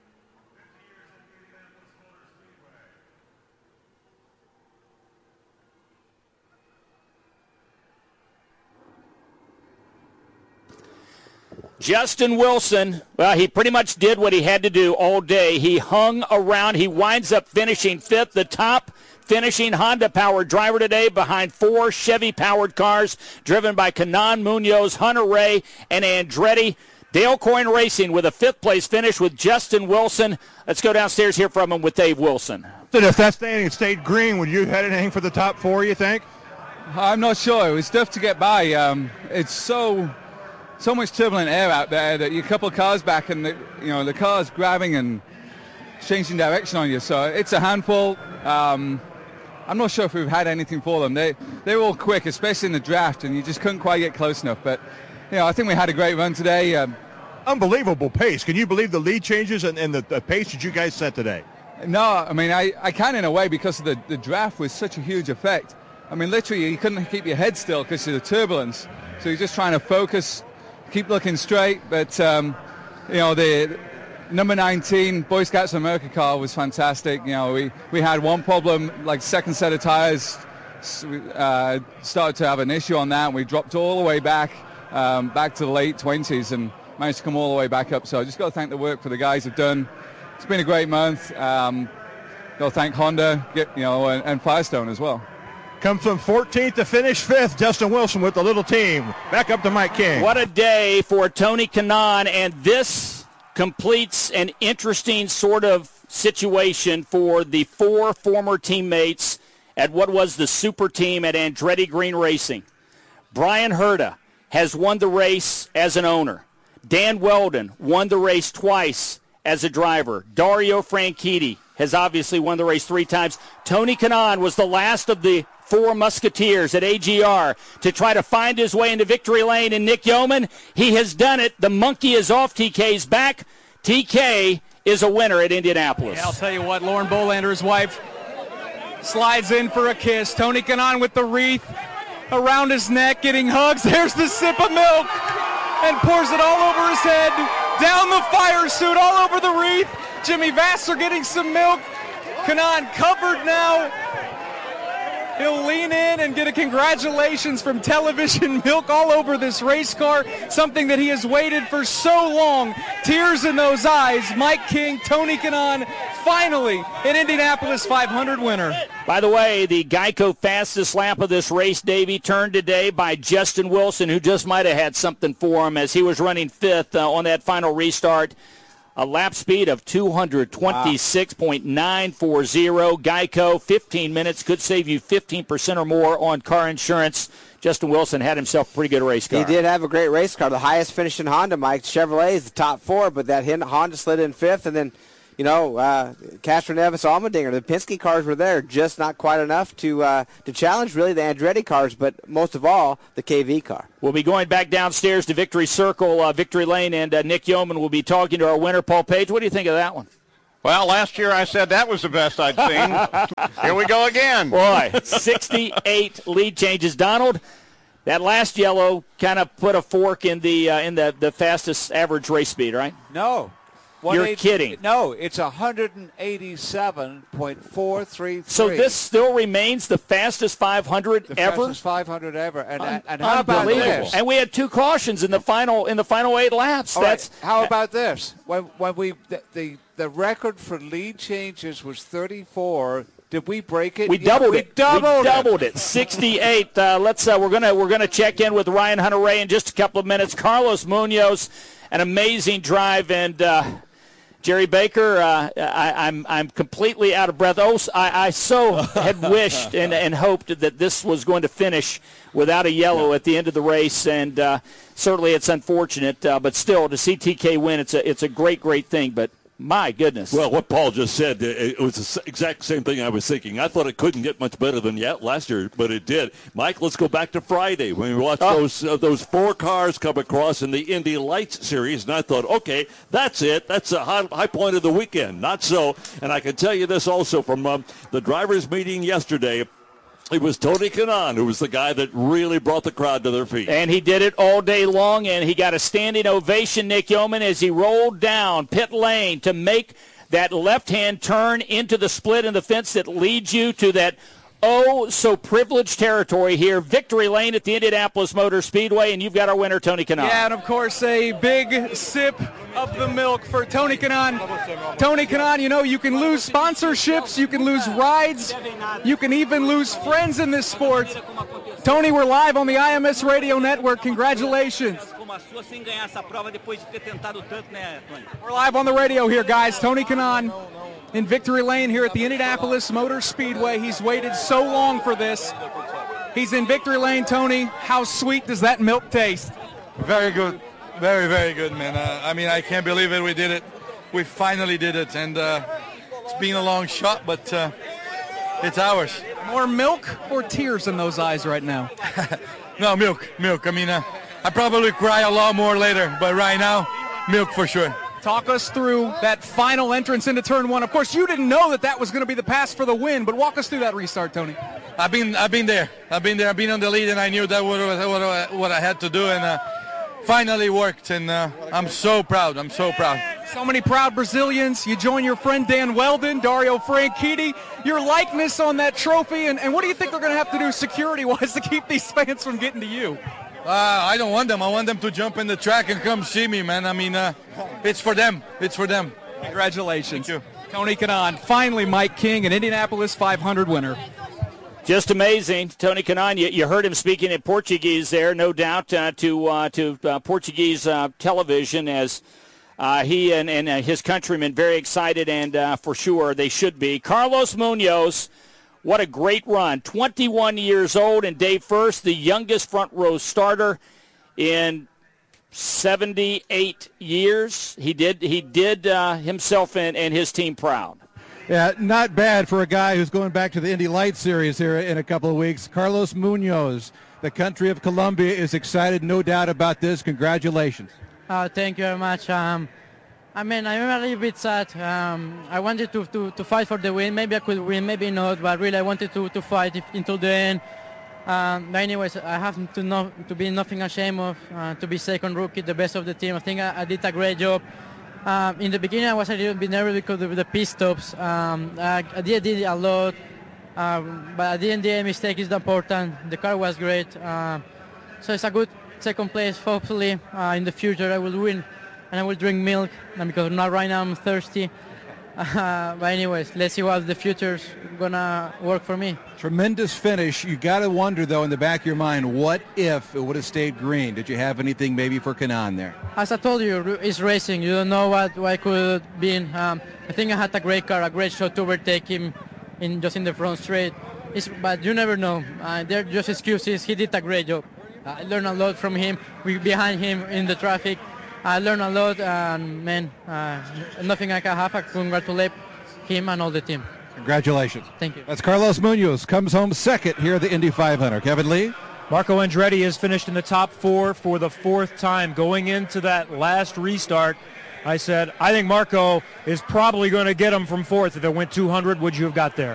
Justin Wilson, well, he pretty much did what he had to do all day. He hung around. He winds up finishing fifth, the top finishing Honda-powered driver today behind 4 Chevy-powered cars driven by Kanaan, Munoz, Hunter-Reay, and Andretti. Dale Coyne Racing with a fifth-place finish with Justin Wilson. Let's go downstairs here from him with Dave Wilson. If that standing had stayed green, would you have had anything for the top 4, you think? I'm not sure. It was tough to get by. It's so much turbulent air out there that you're a couple of cars back and the car's grabbing and changing direction on you. So it's a handful. I'm not sure if we've had anything for them. They were all quick, especially in the draft, and you just couldn't quite get close enough. But I think we had a great run today. Unbelievable pace. Can you believe the lead changes and the pace that you guys set today? No, I mean, I can in a way, because of the draft was such a huge effect. I mean, literally, you couldn't keep your head still because of the turbulence. So you're just trying to focus, keep looking straight. But, the number 19 Boy Scouts of America car was fantastic. We had one problem, like second set of tires, started to have an issue on that. We dropped all the way back to the late 20s and managed to come all the way back up. So I just got to thank the work for the guys have done. It's been a great month. Got to thank Honda, and Firestone as well. Comes from 14th to finish 5th. Justin Wilson with the little team. Back up to Mike King. What a day for Tony Kanaan, and this completes an interesting sort of situation for the 4 former teammates at what was the super team at Andretti Green Racing. Brian Herta has won the race as an owner. Dan Weldon won the race twice as a driver. Dario Franchitti has obviously won the race 3 times. Tony Kanaan was the last of the 4 Musketeers at AGR to try to find his way into victory lane. And Nick Yeoman, he has done it. The monkey is off TK's back. TK is a winner at Indianapolis. Yeah, I'll tell you what, Lauren Bolander's wife slides in for a kiss. Tony Kanaan with the wreath around his neck, getting hugs. There's the sip of milk and pours it all over his head, down the fire suit, all over the wreath. Jimmy Vasser getting some milk. Kanaan covered now. He'll lean in and get a congratulations from television milk all over this race car, something that he has waited for so long. Tears in those eyes. Mike King, Tony Kanaan, finally an Indianapolis 500 winner. By the way, the Geico fastest lap of this race, Davey, turned today by Justin Wilson, who just might have had something for him as he was running 5th on that final restart. A lap speed of 226.940. Geico, 15 minutes could save you 15% or more on car insurance. Justin Wilson had himself a pretty good race car. He did have a great race car. The highest finishing Honda, Mike. Chevrolet is the top 4, but that Honda slid in 5th, and then, Castro Nevis, Allmendinger. The Penske cars were there, just not quite enough to challenge really the Andretti cars, but most of all the KV car. We'll be going back downstairs to Victory Circle, Victory Lane, and Nick Yeoman will be talking to our winner, Paul Page. What do you think of that one? Well, last year I said that was the best I'd seen. Here we go again. Boy, 68 lead changes. Donald, that last yellow kind of put a fork in the fastest average race speed, right? No. You're kidding. No, it's 187.433. So this still remains the fastest 500 the ever? Fastest 500 ever. And how about this? And we had 2 cautions in the final 8 laps. How about this? When we the record for lead changes was 34. Did we break it? We doubled it. We doubled it. 68. We're gonna check in with Ryan Hunter-Reay in just a couple of minutes. Carlos Munoz, an amazing drive, and Jerry Baker, I'm completely out of breath. I so had wished and hoped that this was going to finish without a yellow at the end of the race, and certainly it's unfortunate. But still, to see TK win, it's a great thing. But my goodness. Well, what Paul just said, it was the exact same thing I was thinking. I thought it couldn't get much better than last year, but it did. Mike, let's go back to Friday when we watched those 4 cars come across in the Indy Lights Series, and I thought, okay, that's it. That's a high point of the weekend. Not so. And I can tell you this also from the drivers' meeting yesterday. It was Tony Kanaan who was the guy that really brought the crowd to their feet. And he did it all day long, and he got a standing ovation, Nick Yeoman, as he rolled down pit lane to make that left-hand turn into the split in the fence that leads you to that so privileged territory here, Victory Lane at the Indianapolis Motor Speedway, and you've got our winner, Tony Kanaan. Yeah, and of course a big sip of the milk for Tony Kanaan. Tony Kanaan, you can lose sponsorships, you can lose rides, you can even lose friends in this sport. Tony, we're live on the IMS Radio Network. Congratulations. We're live on the radio here, guys. Tony Kanaan in Victory Lane here at the Indianapolis Motor Speedway. He's waited so long for this. He's in Victory Lane. Tony, how sweet does that milk taste? Very good. Very, very good, man. I can't believe it. We did it. We finally did it. And it's been a long shot, but it's ours. More milk or tears in those eyes right now? No, milk. I probably cry a lot more later, but right now, milk for sure. Talk us through that final entrance into Turn 1. Of course, you didn't know that was going to be the pass for the win, but walk us through that restart, Tony. I've been there. I've been on the lead, and I knew that what I had to do, and finally worked, and I'm so proud. So many proud Brazilians. You join your friend Dan Weldon, Dario Franchitti, your likeness on that trophy, and what do you think they're going to have to do security-wise to keep these fans from getting to you? I don't want them. I want them to jump in the track and come see me, man. It's for them. Congratulations. Thank you. Tony Kanaan, finally Mike King, an Indianapolis 500 winner. Just amazing. Tony Kanaan, you heard him speaking in Portuguese there, no doubt, to Portuguese television as he and his countrymen very excited, and for sure they should be. Carlos Munoz, what a great run. 21 years old, and Dave First, the youngest front row starter in 78 years. He did himself and his team proud. Yeah, not bad for a guy who's going back to the Indy Lights Series here in a couple of weeks. Carlos Munoz, the country of Colombia, is excited, no doubt about this. Congratulations. Thank you very much. I'm a little bit sad. I wanted to fight for the win. Maybe I could win, maybe not, but really I wanted to fight until the end. But anyways, I have to be nothing ashamed of, to be second rookie, the best of the team. I think I did a great job. In the beginning, I was a little bit nervous because of the pit stops. I did a lot, but at the end, the mistake is important. The car was great. So it's a good second place. Hopefully, in the future, I will win and I will drink milk, and because not right now I'm thirsty. But anyways, let's see what the future's gonna work for me. Tremendous finish. You got to wonder, though, in the back of your mind, what if it would have stayed green? Did you have anything maybe for Kanaan there? As I told you, it's racing. You don't know what could have been. I think I had a great car, a great shot to overtake him in the front straight. But you never know. They're just excuses. He did a great job. I learned a lot from him. We behind him in the traffic. I learned a lot, and man, nothing I can have. I congratulate him and all the team. Congratulations. Thank you. That's Carlos Munoz, comes home second here at the Indy 500. Kevin Lee? Marco Andretti has finished in the top 4 for the 4th time. Going into that last restart, I said, I think Marco is probably going to get him from 4th. If it went 200, would you have got there?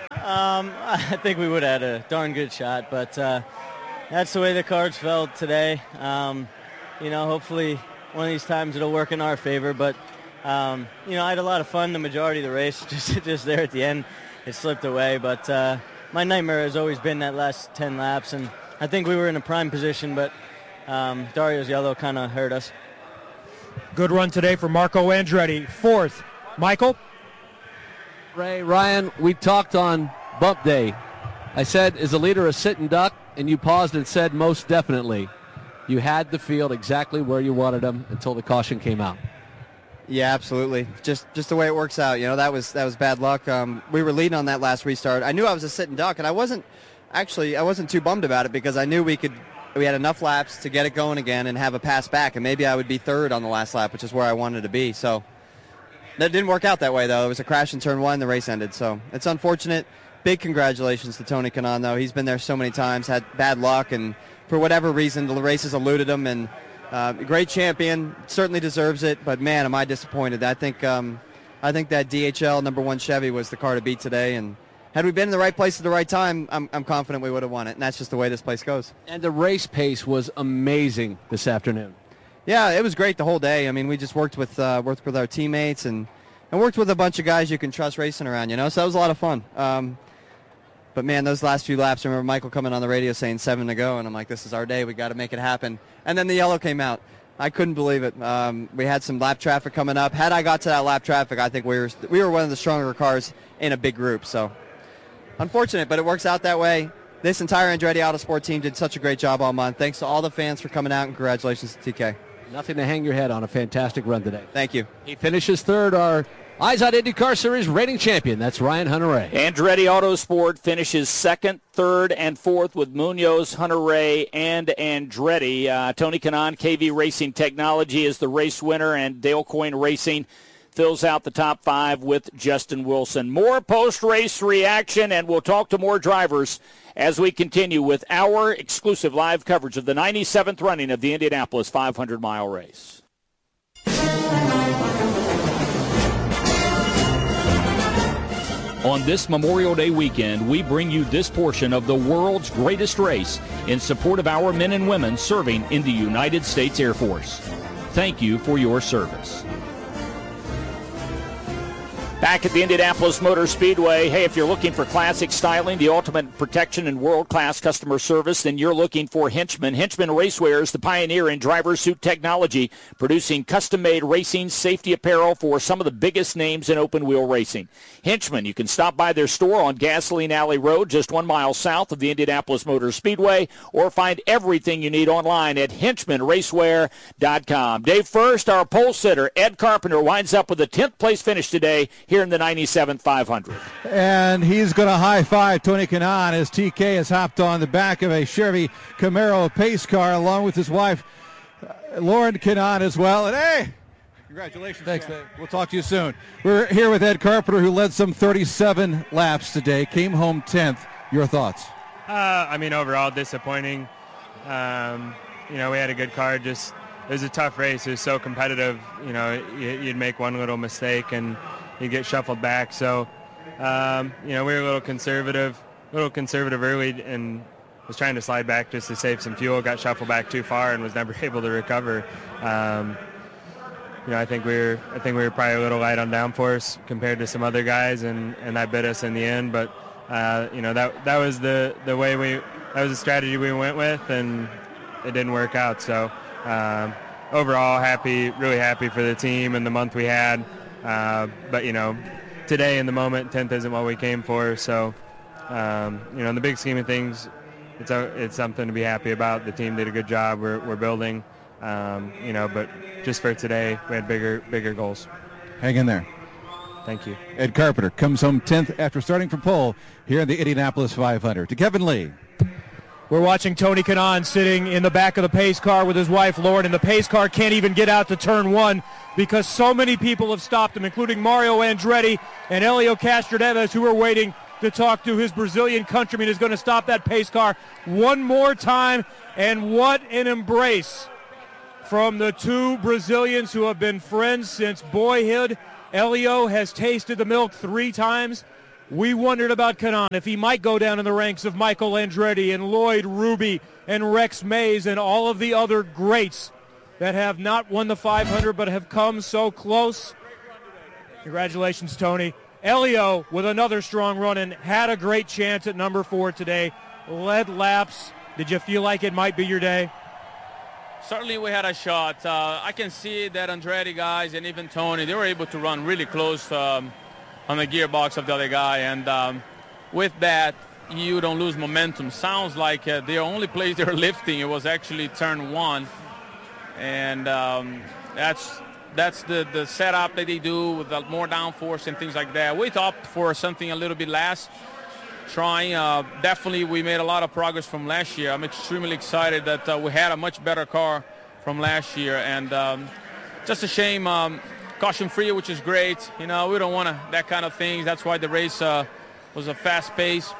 I think we would have had a darn good shot, but that's the way the cards fell today. Hopefully one of these times it'll work in our favor, but I had a lot of fun the majority of the race. Just there at the end, it slipped away. But my nightmare has always been that last 10 laps, and I think we were in a prime position, but Dario's yellow kind of hurt us. Good run today for Marco Andretti. 4th, Michael? Ray, Ryan, we talked on bump day. I said, is the leader a sit and duck? And you paused and said, most definitely. You had the field exactly where you wanted them until the caution came out. Yeah, absolutely. Just the way it works out. That was bad luck. We were leading on that last restart. I knew I was a sit and duck, and I wasn't too bummed about it because I knew we had enough laps to get it going again and have a pass back, and maybe I would be 3rd on the last lap, which is where I wanted to be. So that didn't work out that way, though. It was a crash in turn 1. The race ended. So it's unfortunate. Big congratulations to Tony Kanaan, though. He's been there so many times, had bad luck, and for whatever reason, the races eluded him, and great champion, certainly deserves it, but man, am I disappointed. I think that DHL number 1 Chevy was the car to beat today, and had we been in the right place at the right time, I'm confident we would have won it, and that's just the way this place goes. And the race pace was amazing this afternoon. Yeah, it was great the whole day. I mean, we just worked with our teammates and worked with a bunch of guys you can trust racing around, so that was a lot of fun. But, man, those last few laps, I remember Michael coming on the radio saying 7 to go, and I'm like, this is our day. We got to make it happen. And then the yellow came out. I couldn't believe it. We had some lap traffic coming up. Had I got to that lap traffic, I think we were one of the stronger cars in a big group. So, unfortunate, but it works out that way. This entire Andretti Autosport team did such a great job all month. Thanks to all the fans for coming out, and congratulations to TK. Nothing to hang your head on. A fantastic run today. Thank you. He finishes 3rd, our Eyes on IndyCar Series reigning champion. That's Ryan Hunter-Reay. Andretti Autosport finishes 2nd, 3rd, and 4th with Munoz, Hunter-Reay, and Andretti. Tony Kanaan, KV Racing Technology, is the race winner, and Dale Coyne Racing fills out the top 5 with Justin Wilson. More post-race reaction, and we'll talk to more drivers as we continue with our exclusive live coverage of the 97th running of the Indianapolis 500-mile race. On this Memorial Day weekend, we bring you this portion of the world's greatest race in support of our men and women serving in the United States Air Force. Thank you for your service. Back at the Indianapolis Motor Speedway, hey, if you're looking for classic styling, the ultimate protection, and world-class customer service, then you're looking for Henchman. Henchman Racewear is the pioneer in driver suit technology, producing custom-made racing safety apparel for some of the biggest names in open-wheel racing. Henchman, you can stop by their store on Gasoline Alley Road, just 1 mile south of the Indianapolis Motor Speedway, or find everything you need online at henchmanracewear.com. Dave, first, our pole sitter, Ed Carpenter, winds up with a 10th place finish today here in the 97th 500. And he's going to high-five Tony Kanaan as TK has hopped on the back of a Chevy Camaro pace car along with his wife, Lauren Kanaan, as well. And, hey, congratulations. Thanks, Dave. We'll talk to you soon. We're here with Ed Carpenter, who led some 37 laps today, came home 10th. Your thoughts? Overall disappointing. We had a good car. It was a tough race. It was so competitive. You'd make one little mistake and you get shuffled back. So, we were a little conservative early and was trying to slide back just to save some fuel. Got shuffled back too far and was never able to recover. I think we were probably a little light on downforce compared to some other guys, and that bit us in the end. But that was the strategy we went with, and it didn't work out. So overall, really happy for the team and the month we had. But, you know, today in the moment, 10th isn't what we came for. So, you know, in the big scheme of things, it's something to be happy about. The team did a good job. We're building, you know, but just for today, we had bigger goals. Hang in there. Thank you. Ed Carpenter comes home 10th after starting from pole here in the Indianapolis 500. To Kevin Lee. We're watching Tony Kanaan sitting in the back of the pace car with his wife, Lauren, and the pace car can't even get out to turn one because so many people have stopped him, including Mario Andretti and Helio Castroneves, who are waiting to talk to his Brazilian countryman, who's going to stop that pace car one more time. And what an embrace from the two Brazilians who have been friends since boyhood. Helio has tasted the milk 3 times. We wondered about Kanaan, if he might go down in the ranks of Michael Andretti and Lloyd Ruby and Rex Mays and all of the other greats that have not won the 500 but have come so close. Congratulations, Tony. Helio with another strong run and had a great chance at number 4 today. Led laps. Did you feel like it might be your day? Certainly we had a shot. I can see that Andretti guys and even Tony, they were able to run really close on the gearbox of the other guy, and with that you don't lose momentum. Sounds like the only place they were lifting, it was actually turn 1, and that's the setup that they do with more downforce and things like that. We opt for something a little bit less, trying. Definitely we made a lot of progress from last year. I'm extremely excited that we had a much better car from last year, and just a shame caution free, which is great. You know, we don't want that kind of thing. That's why the race was a fast pace.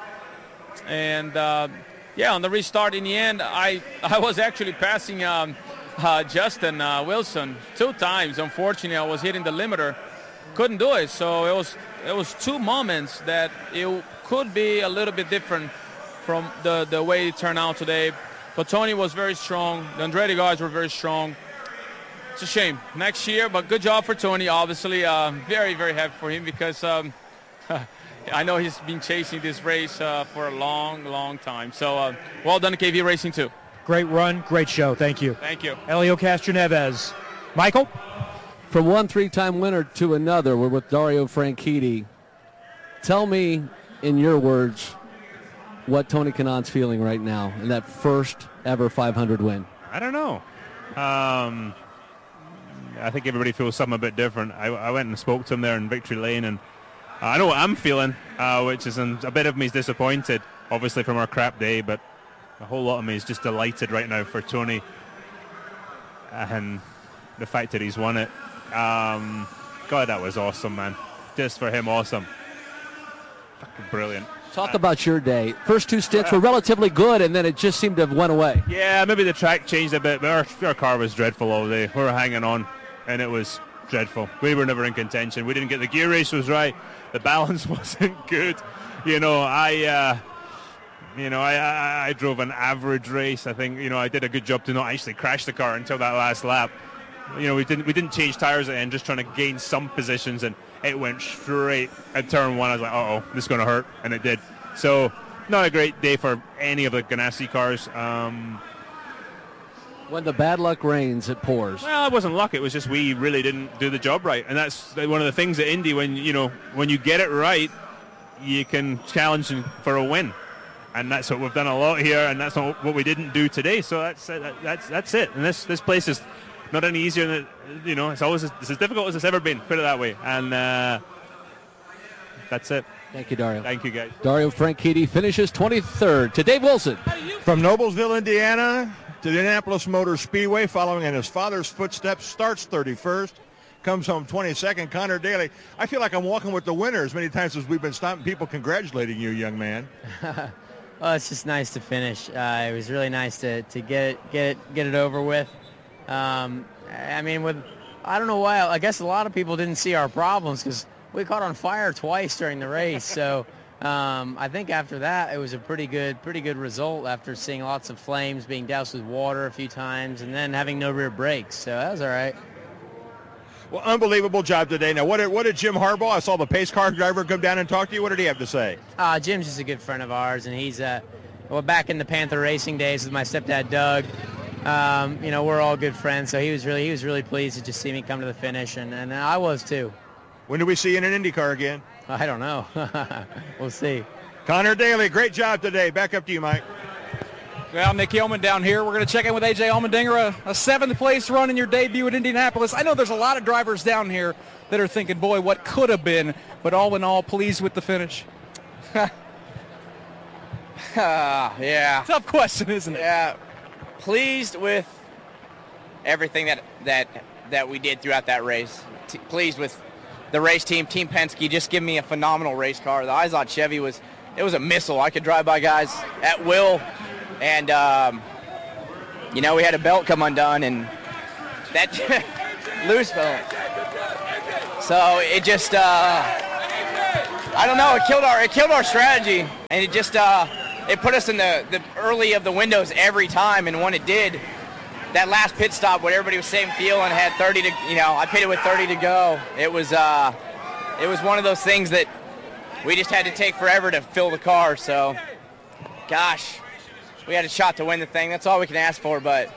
And yeah, on the restart in the end, I was actually passing Justin Wilson 2 times. Unfortunately, I was hitting the limiter, couldn't do it. So it was 2 moments that it could be a little bit different from the way it turned out today. But Tony was very strong. The Andretti guys were very strong. It's a shame. Next year, but good job for Tony, obviously. Very, very happy for him because I know he's been chasing this race for a long, long time. So well done to KV Racing too. Great run, great show. Thank you. Thank you. Helio Castroneves. Michael? From one 3-time winner to another, we're with Dario Franchitti. Tell me, in your words, what Tony Kanaan's feeling right now in that first ever 500 win. I don't know. I think everybody feels something a bit different. I went and spoke to him there in Victory Lane, and I know what I'm feeling, which is a bit of me is disappointed, obviously, from our crap day, but a whole lot of me is just delighted right now for Tony and the fact that he's won it. God, that was awesome, man. Just for him, awesome. Fucking brilliant. Talk about your day. First 2 stints were relatively good, and then it just seemed to have went away. Yeah, maybe the track changed a bit, but our car was dreadful all day. We were hanging on, and it was dreadful. We were never in contention. We didn't get the gear race was right. The balance wasn't good. You know, I drove an average race. I think, you know, I did a good job to not actually crash the car until that last lap. You know, we didn't change tires at the end, just trying to gain some positions, and it went straight at turn 1. I was like, uh-oh, this is going to hurt, and it did. So, not a great day for any of the Ganassi cars. When the bad luck reigns, it pours. Well, it wasn't luck. It was just we really didn't do the job right, and that's one of the things at Indy. When you get it right, you can challenge for a win, and that's what we've done a lot here, and that's not what we didn't do today. So that's it. And this place is not any easier than, you know, it's always as difficult as it's ever been, put it that way. And that's it. Thank you, Dario. Thank you, guys. Dario Franchitti finishes 23rd. To Dave Wilson. From Noblesville, Indiana to the Indianapolis Motor Speedway, following in his father's footsteps, starts 31st, comes home 22nd. Connor Daly. I feel like I'm walking with the winners many times as we've been stopping people congratulating you, young man. Well, it's just nice to finish. It was really nice to get it over with. I mean, I don't know why. I guess a lot of people didn't see our problems because we caught on fire twice during the race. So I think after that, it was a pretty good result after seeing lots of flames, being doused with water a few times, and then having no rear brakes. So that was all right. Well, unbelievable job today. Now, what did Jim Harbaugh? I saw the pace car driver come down and talk to you. What did he have to say? Jim's just a good friend of ours, and he's back in the Panther Racing days with my stepdad Doug. We're all good friends, so he was really pleased to just see me come to the finish, and I was too. When do we see you in an IndyCar again? I don't know. We'll see. Connor Daly, great job today. Back up to you, Mike. Well, Nick Yeoman down here. We're going to check in with A.J. Allmendinger, a seventh-place run in your debut at Indianapolis. I know there's a lot of drivers down here that are thinking, boy, what could have been, but all in all, pleased with the finish. Yeah. Tough question, isn't it? Yeah. Pleased with everything that we did throughout that race. Pleased with the race team, Team Penske, just giving me a phenomenal race car. The Izod Chevy it was a missile. I could drive by guys at will, and we had a belt come undone, and that loose belt. So it just, I don't know. It killed our strategy, and it just it put us in the early of the windows every time. And when it did, that last pit stop, where everybody was same fuel and had 30 to, I pitted with 30 to go. It was one of those things that we just had to take forever to fill the car. So, gosh, we had a shot to win the thing. That's all we can ask for. But,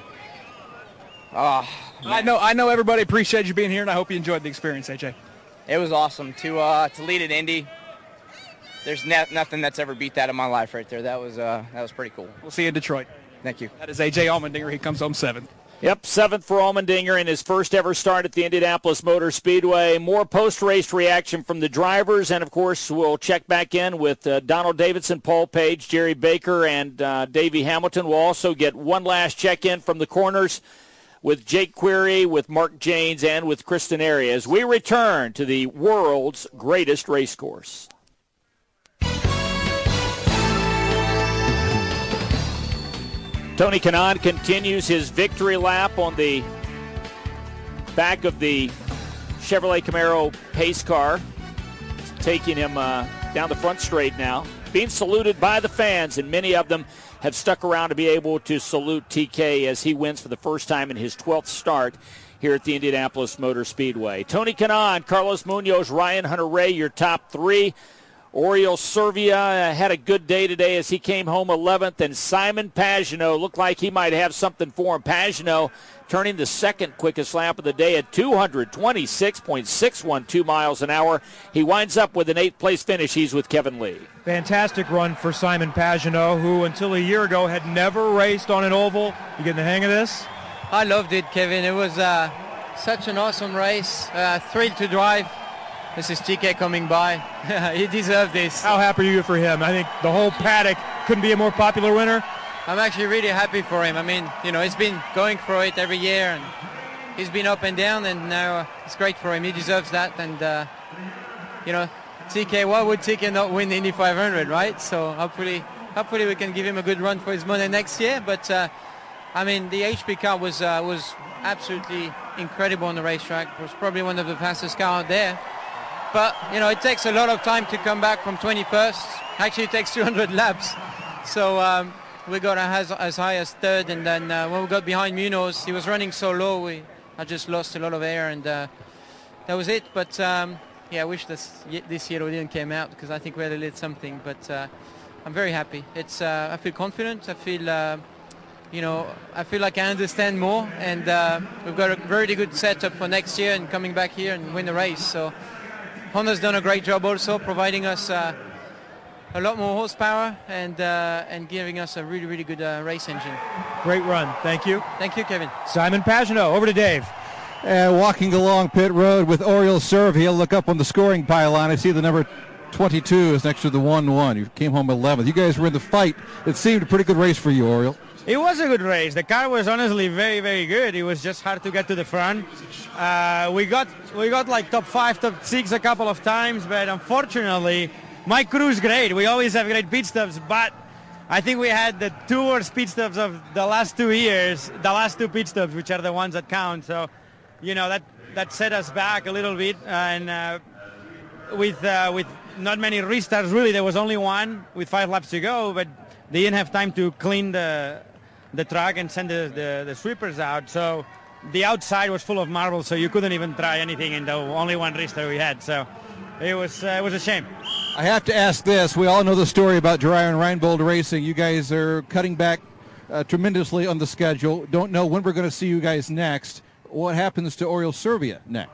I know everybody appreciates you being here, and I hope you enjoyed the experience, AJ. It was awesome to lead at Indy. There's nothing that's ever beat that in my life right there. That was pretty cool. We'll see you in Detroit. Thank you. That is A.J. Allmendinger. He comes home seventh. Yep, seventh for Allmendinger in his first ever start at the Indianapolis Motor Speedway. More post-race reaction from the drivers, and, of course, we'll check back in with Donald Davidson, Paul Page, Jerry Baker, and Davey Hamilton. We'll also get one last check-in from the corners with Jake Query, with Mark Janes, and with Kristen Airy as we return to the world's greatest race course. Tony Kanaan continues his victory lap on the back of the Chevrolet Camaro pace car, taking him down the front straight now, being saluted by the fans, and many of them have stuck around to be able to salute TK as he wins for the first time in his 12th start here at the Indianapolis Motor Speedway. Tony Kanaan, Carlos Munoz, Ryan Hunter-Ray, your top three. Oriol Servia had a good day today as he came home 11th, and Simon Pagenaud looked like he might have something for him. Pagenaud turning the second quickest lap of the day at 226.612 miles an hour. He winds up with an 8th-place finish. He's with Kevin Lee. Fantastic run for Simon Pagenaud, who until a year ago had never raced on an oval. You getting the hang of this? I loved it, Kevin. It was such an awesome race. Thrilled to drive. This is TK coming by. He deserved this. How happy are you for him? I think the whole paddock couldn't be a more popular winner. I'm actually really happy for him. I mean, he's been going for it every year, and he's been up and down, and now it's great for him. He deserves that, and, TK, why would TK not win the Indy 500, right? So hopefully we can give him a good run for his money next year, but, the HP car was absolutely incredible on the racetrack. It was probably one of the fastest cars out there. But, it takes a lot of time to come back from 21st. Actually, it takes 200 laps. So we got as high as third, and then when we got behind Munoz, he was running so low, I just lost a lot of air, and that was it. But, I wish this year we didn't came out, because I think we had a little something. But I'm very happy. I feel confident. I feel like I understand more, and we've got a very good setup for next year and coming back here and win the race. So Honda's done a great job also, providing us a lot more horsepower and giving us a really, really good race engine. Great run. Thank you. Thank you, Kevin. Simon Pagenaud, over to Dave. Walking along pit road with Oriol Servia. Look up on the scoring pylon. I see the number 22 is next to the 1-1. You came home 11th. You guys were in the fight. It seemed a pretty good race for you, Oriol. It was a good race. The car was honestly very, very good. It was just hard to get to the front. We got like top 5, top 6 a couple of times, but unfortunately, my crew's great. We always have great pit stops, but I think we had the 2 worst pit stops of the last 2 years, the last 2 pit stops, which are the ones that count. So, that set us back a little bit, and with not many restarts, really, there was only one with 5 laps to go, but they didn't have time to clean the track and send the sweepers out. So the outside was full of marble, so you couldn't even try anything in the only one restart we had. So it was a shame. I have to ask this. We all know the story about Dreyer and Reinbold Racing. You guys are cutting back tremendously on the schedule. Don't know when we're going to see you guys next. What happens to Oriol Servia next?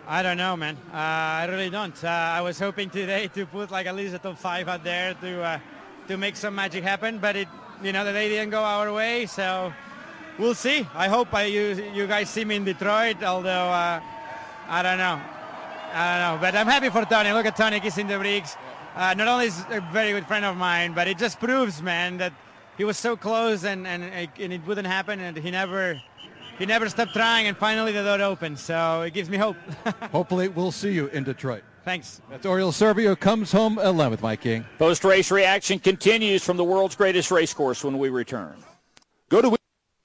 I don't know, man. I really don't. I was hoping today to put like at least a top 5 out there to make some magic happen, but the day didn't go our way, so we'll see. I hope you guys see me in Detroit, although I don't know. But I'm happy for Tony. Look at Tony kissing the bricks. Not only is a very good friend of mine, but it just proves, man, that he was so close and it wouldn't happen, and he never stopped trying, and finally the door opened. So it gives me hope. Hopefully we'll see you in Detroit. Thanks. That's Oriol Servio, comes home 11th, Mike King. Post-race reaction continues from the world's greatest race course when we return. Go to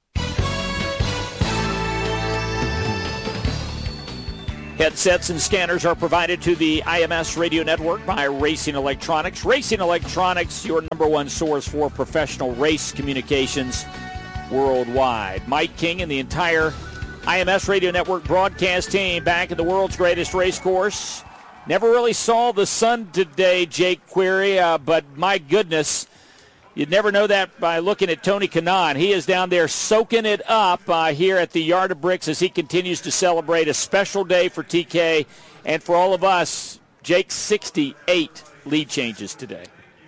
Headsets and scanners are provided to the IMS Radio Network by Racing Electronics. Racing Electronics, your number one source for professional race communications worldwide. Mike King and the entire IMS Radio Network broadcast team back at the world's greatest race course. Never really saw the sun today, Jake Query, but my goodness, you'd never know that by looking at Tony Kanaan. He is down there soaking it up here at the Yard of Bricks as he continues to celebrate a special day for TK and for all of us. Jake, 68 lead changes today.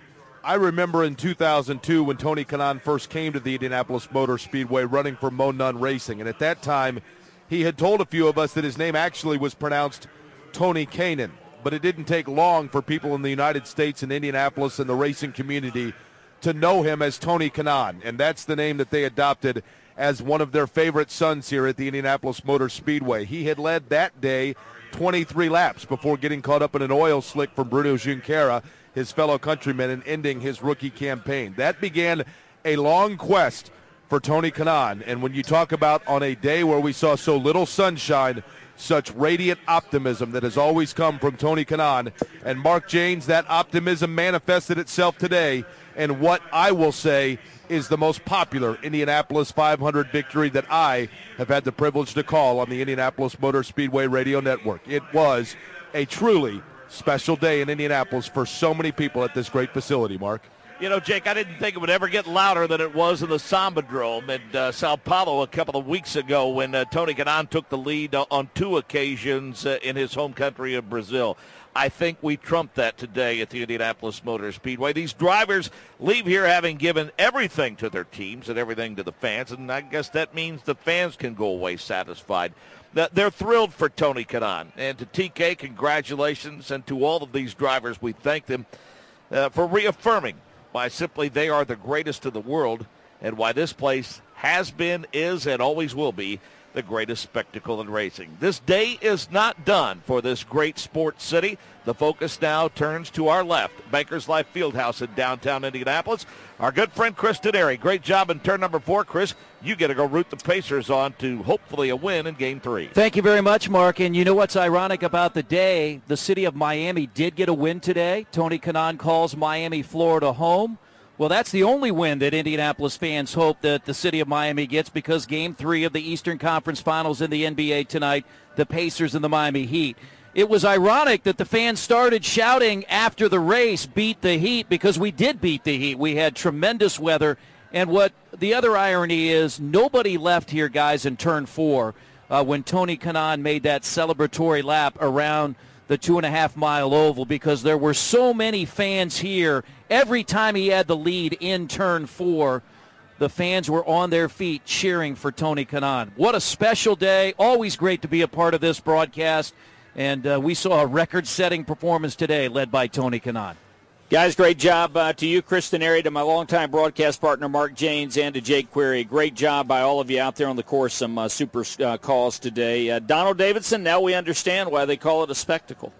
I remember in 2002 when Tony Kanaan first came to the Indianapolis Motor Speedway running for Mo Nunn Racing, and at that time he had told a few of us that his name actually was pronounced Tony Kanaan, but it didn't take long for people in the United States and Indianapolis and the racing community to know him as Tony Kanaan, and that's the name that they adopted as one of their favorite sons here at the Indianapolis Motor Speedway. He had led that day 23 laps before getting caught up in an oil slick from Bruno Junqueira, his fellow countryman, and ending his rookie campaign. That began a long quest for Tony Kanaan, and when you talk about on a day where we saw so little sunshine, such radiant optimism that has always come from Tony Kanaan and Mark Jaynes, that optimism manifested itself today in what I will say is the most popular Indianapolis 500 victory that I have had the privilege to call on the Indianapolis Motor Speedway Radio Network. It was a truly special day in Indianapolis for so many people at this great facility, Mark. You know, Jake, I didn't think it would ever get louder than it was in the Sambadrome in Sao Paulo a couple of weeks ago when Tony Kanaan took the lead on 2 occasions in his home country of Brazil. I think we trumped that today at the Indianapolis Motor Speedway. These drivers leave here having given everything to their teams and everything to the fans, and I guess that means the fans can go away satisfied. They're thrilled for Tony Kanaan. And to TK, congratulations, and to all of these drivers, we thank them for reaffirming why simply they are the greatest in the world and why this place has been, is, and always will be the greatest spectacle in racing. This day is not done for this great sports city. The focus now turns to our left, Bankers Life Fieldhouse in downtown Indianapolis. Our good friend Chris Denari, great job in turn number 4. Chris, you get to go root the Pacers on to hopefully a win in Game 3. Thank you very much, Mark. And you know what's ironic about the day? The city of Miami did get a win today. Tony Kanaan calls Miami, Florida home. Well, that's the only win that Indianapolis fans hope that the city of Miami gets, because Game 3 of the Eastern Conference Finals in the NBA tonight, the Pacers and the Miami Heat. It was ironic that the fans started shouting after the race, beat the Heat, because we did beat the Heat. We had tremendous weather. And what the other irony is, nobody left here, guys, in turn 4 when Tony Kanaan made that celebratory lap around the 2.5-mile oval, because there were so many fans here. Every time he had the lead in turn 4, the fans were on their feet cheering for Tony Kanaan. What a special day. Always great to be a part of this broadcast. And we saw a record-setting performance today led by Tony Kanaan. Guys, great job to you, Chris Denari, to my longtime broadcast partner, Mark Jaynes, and to Jake Query. Great job by all of you out there on the course. Some super calls today. Donald Davidson, now we understand why they call it a spectacle.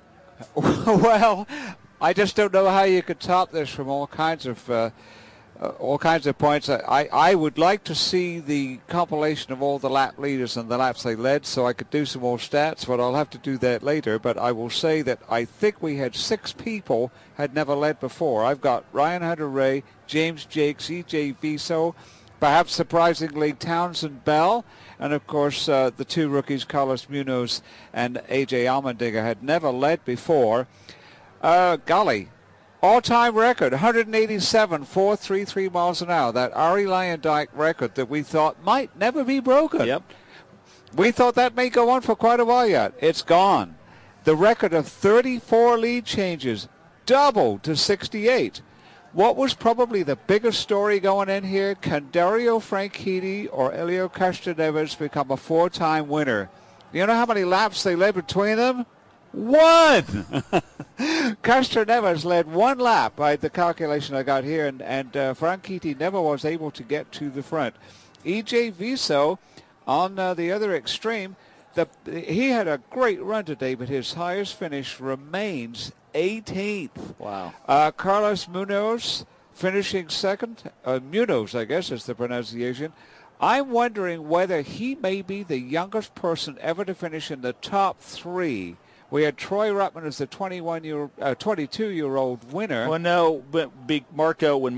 Well, I just don't know how you could top this from all kinds of points. I would like to see the compilation of all the lap leaders and the laps they led so I could do some more stats, but I'll have to do that later. But I will say that I think we had 6 people had never led before. I've got Ryan Hunter-Reay, James Jakes, E.J. Viso, perhaps surprisingly Townsend Bell, and of course the 2 rookies, Carlos Munoz and A.J. Allmendinger, had never led before. Golly. All-time record, 187.433 miles an hour. That Arie Luyendyk record that we thought might never be broken. Yep. We thought that may go on for quite a while yet. It's gone. The record of 34 lead changes doubled to 68. What was probably the biggest story going in here? Can Dario Franchitti or Helio Castroneves become a 4-time winner? You know how many laps they led between them? 1! Castroneves led 1 lap by the calculation I got here, and Franchitti never was able to get to the front. E.J. Viso on the other extreme, he had a great run today, but his highest finish remains 18th. Wow. Carlos Munoz finishing second. Munoz, I guess is the pronunciation. I'm wondering whether he may be the youngest person ever to finish in the top 3. We had Troy Ruttman as the 22-year-old winner. Well, no, but Marco, when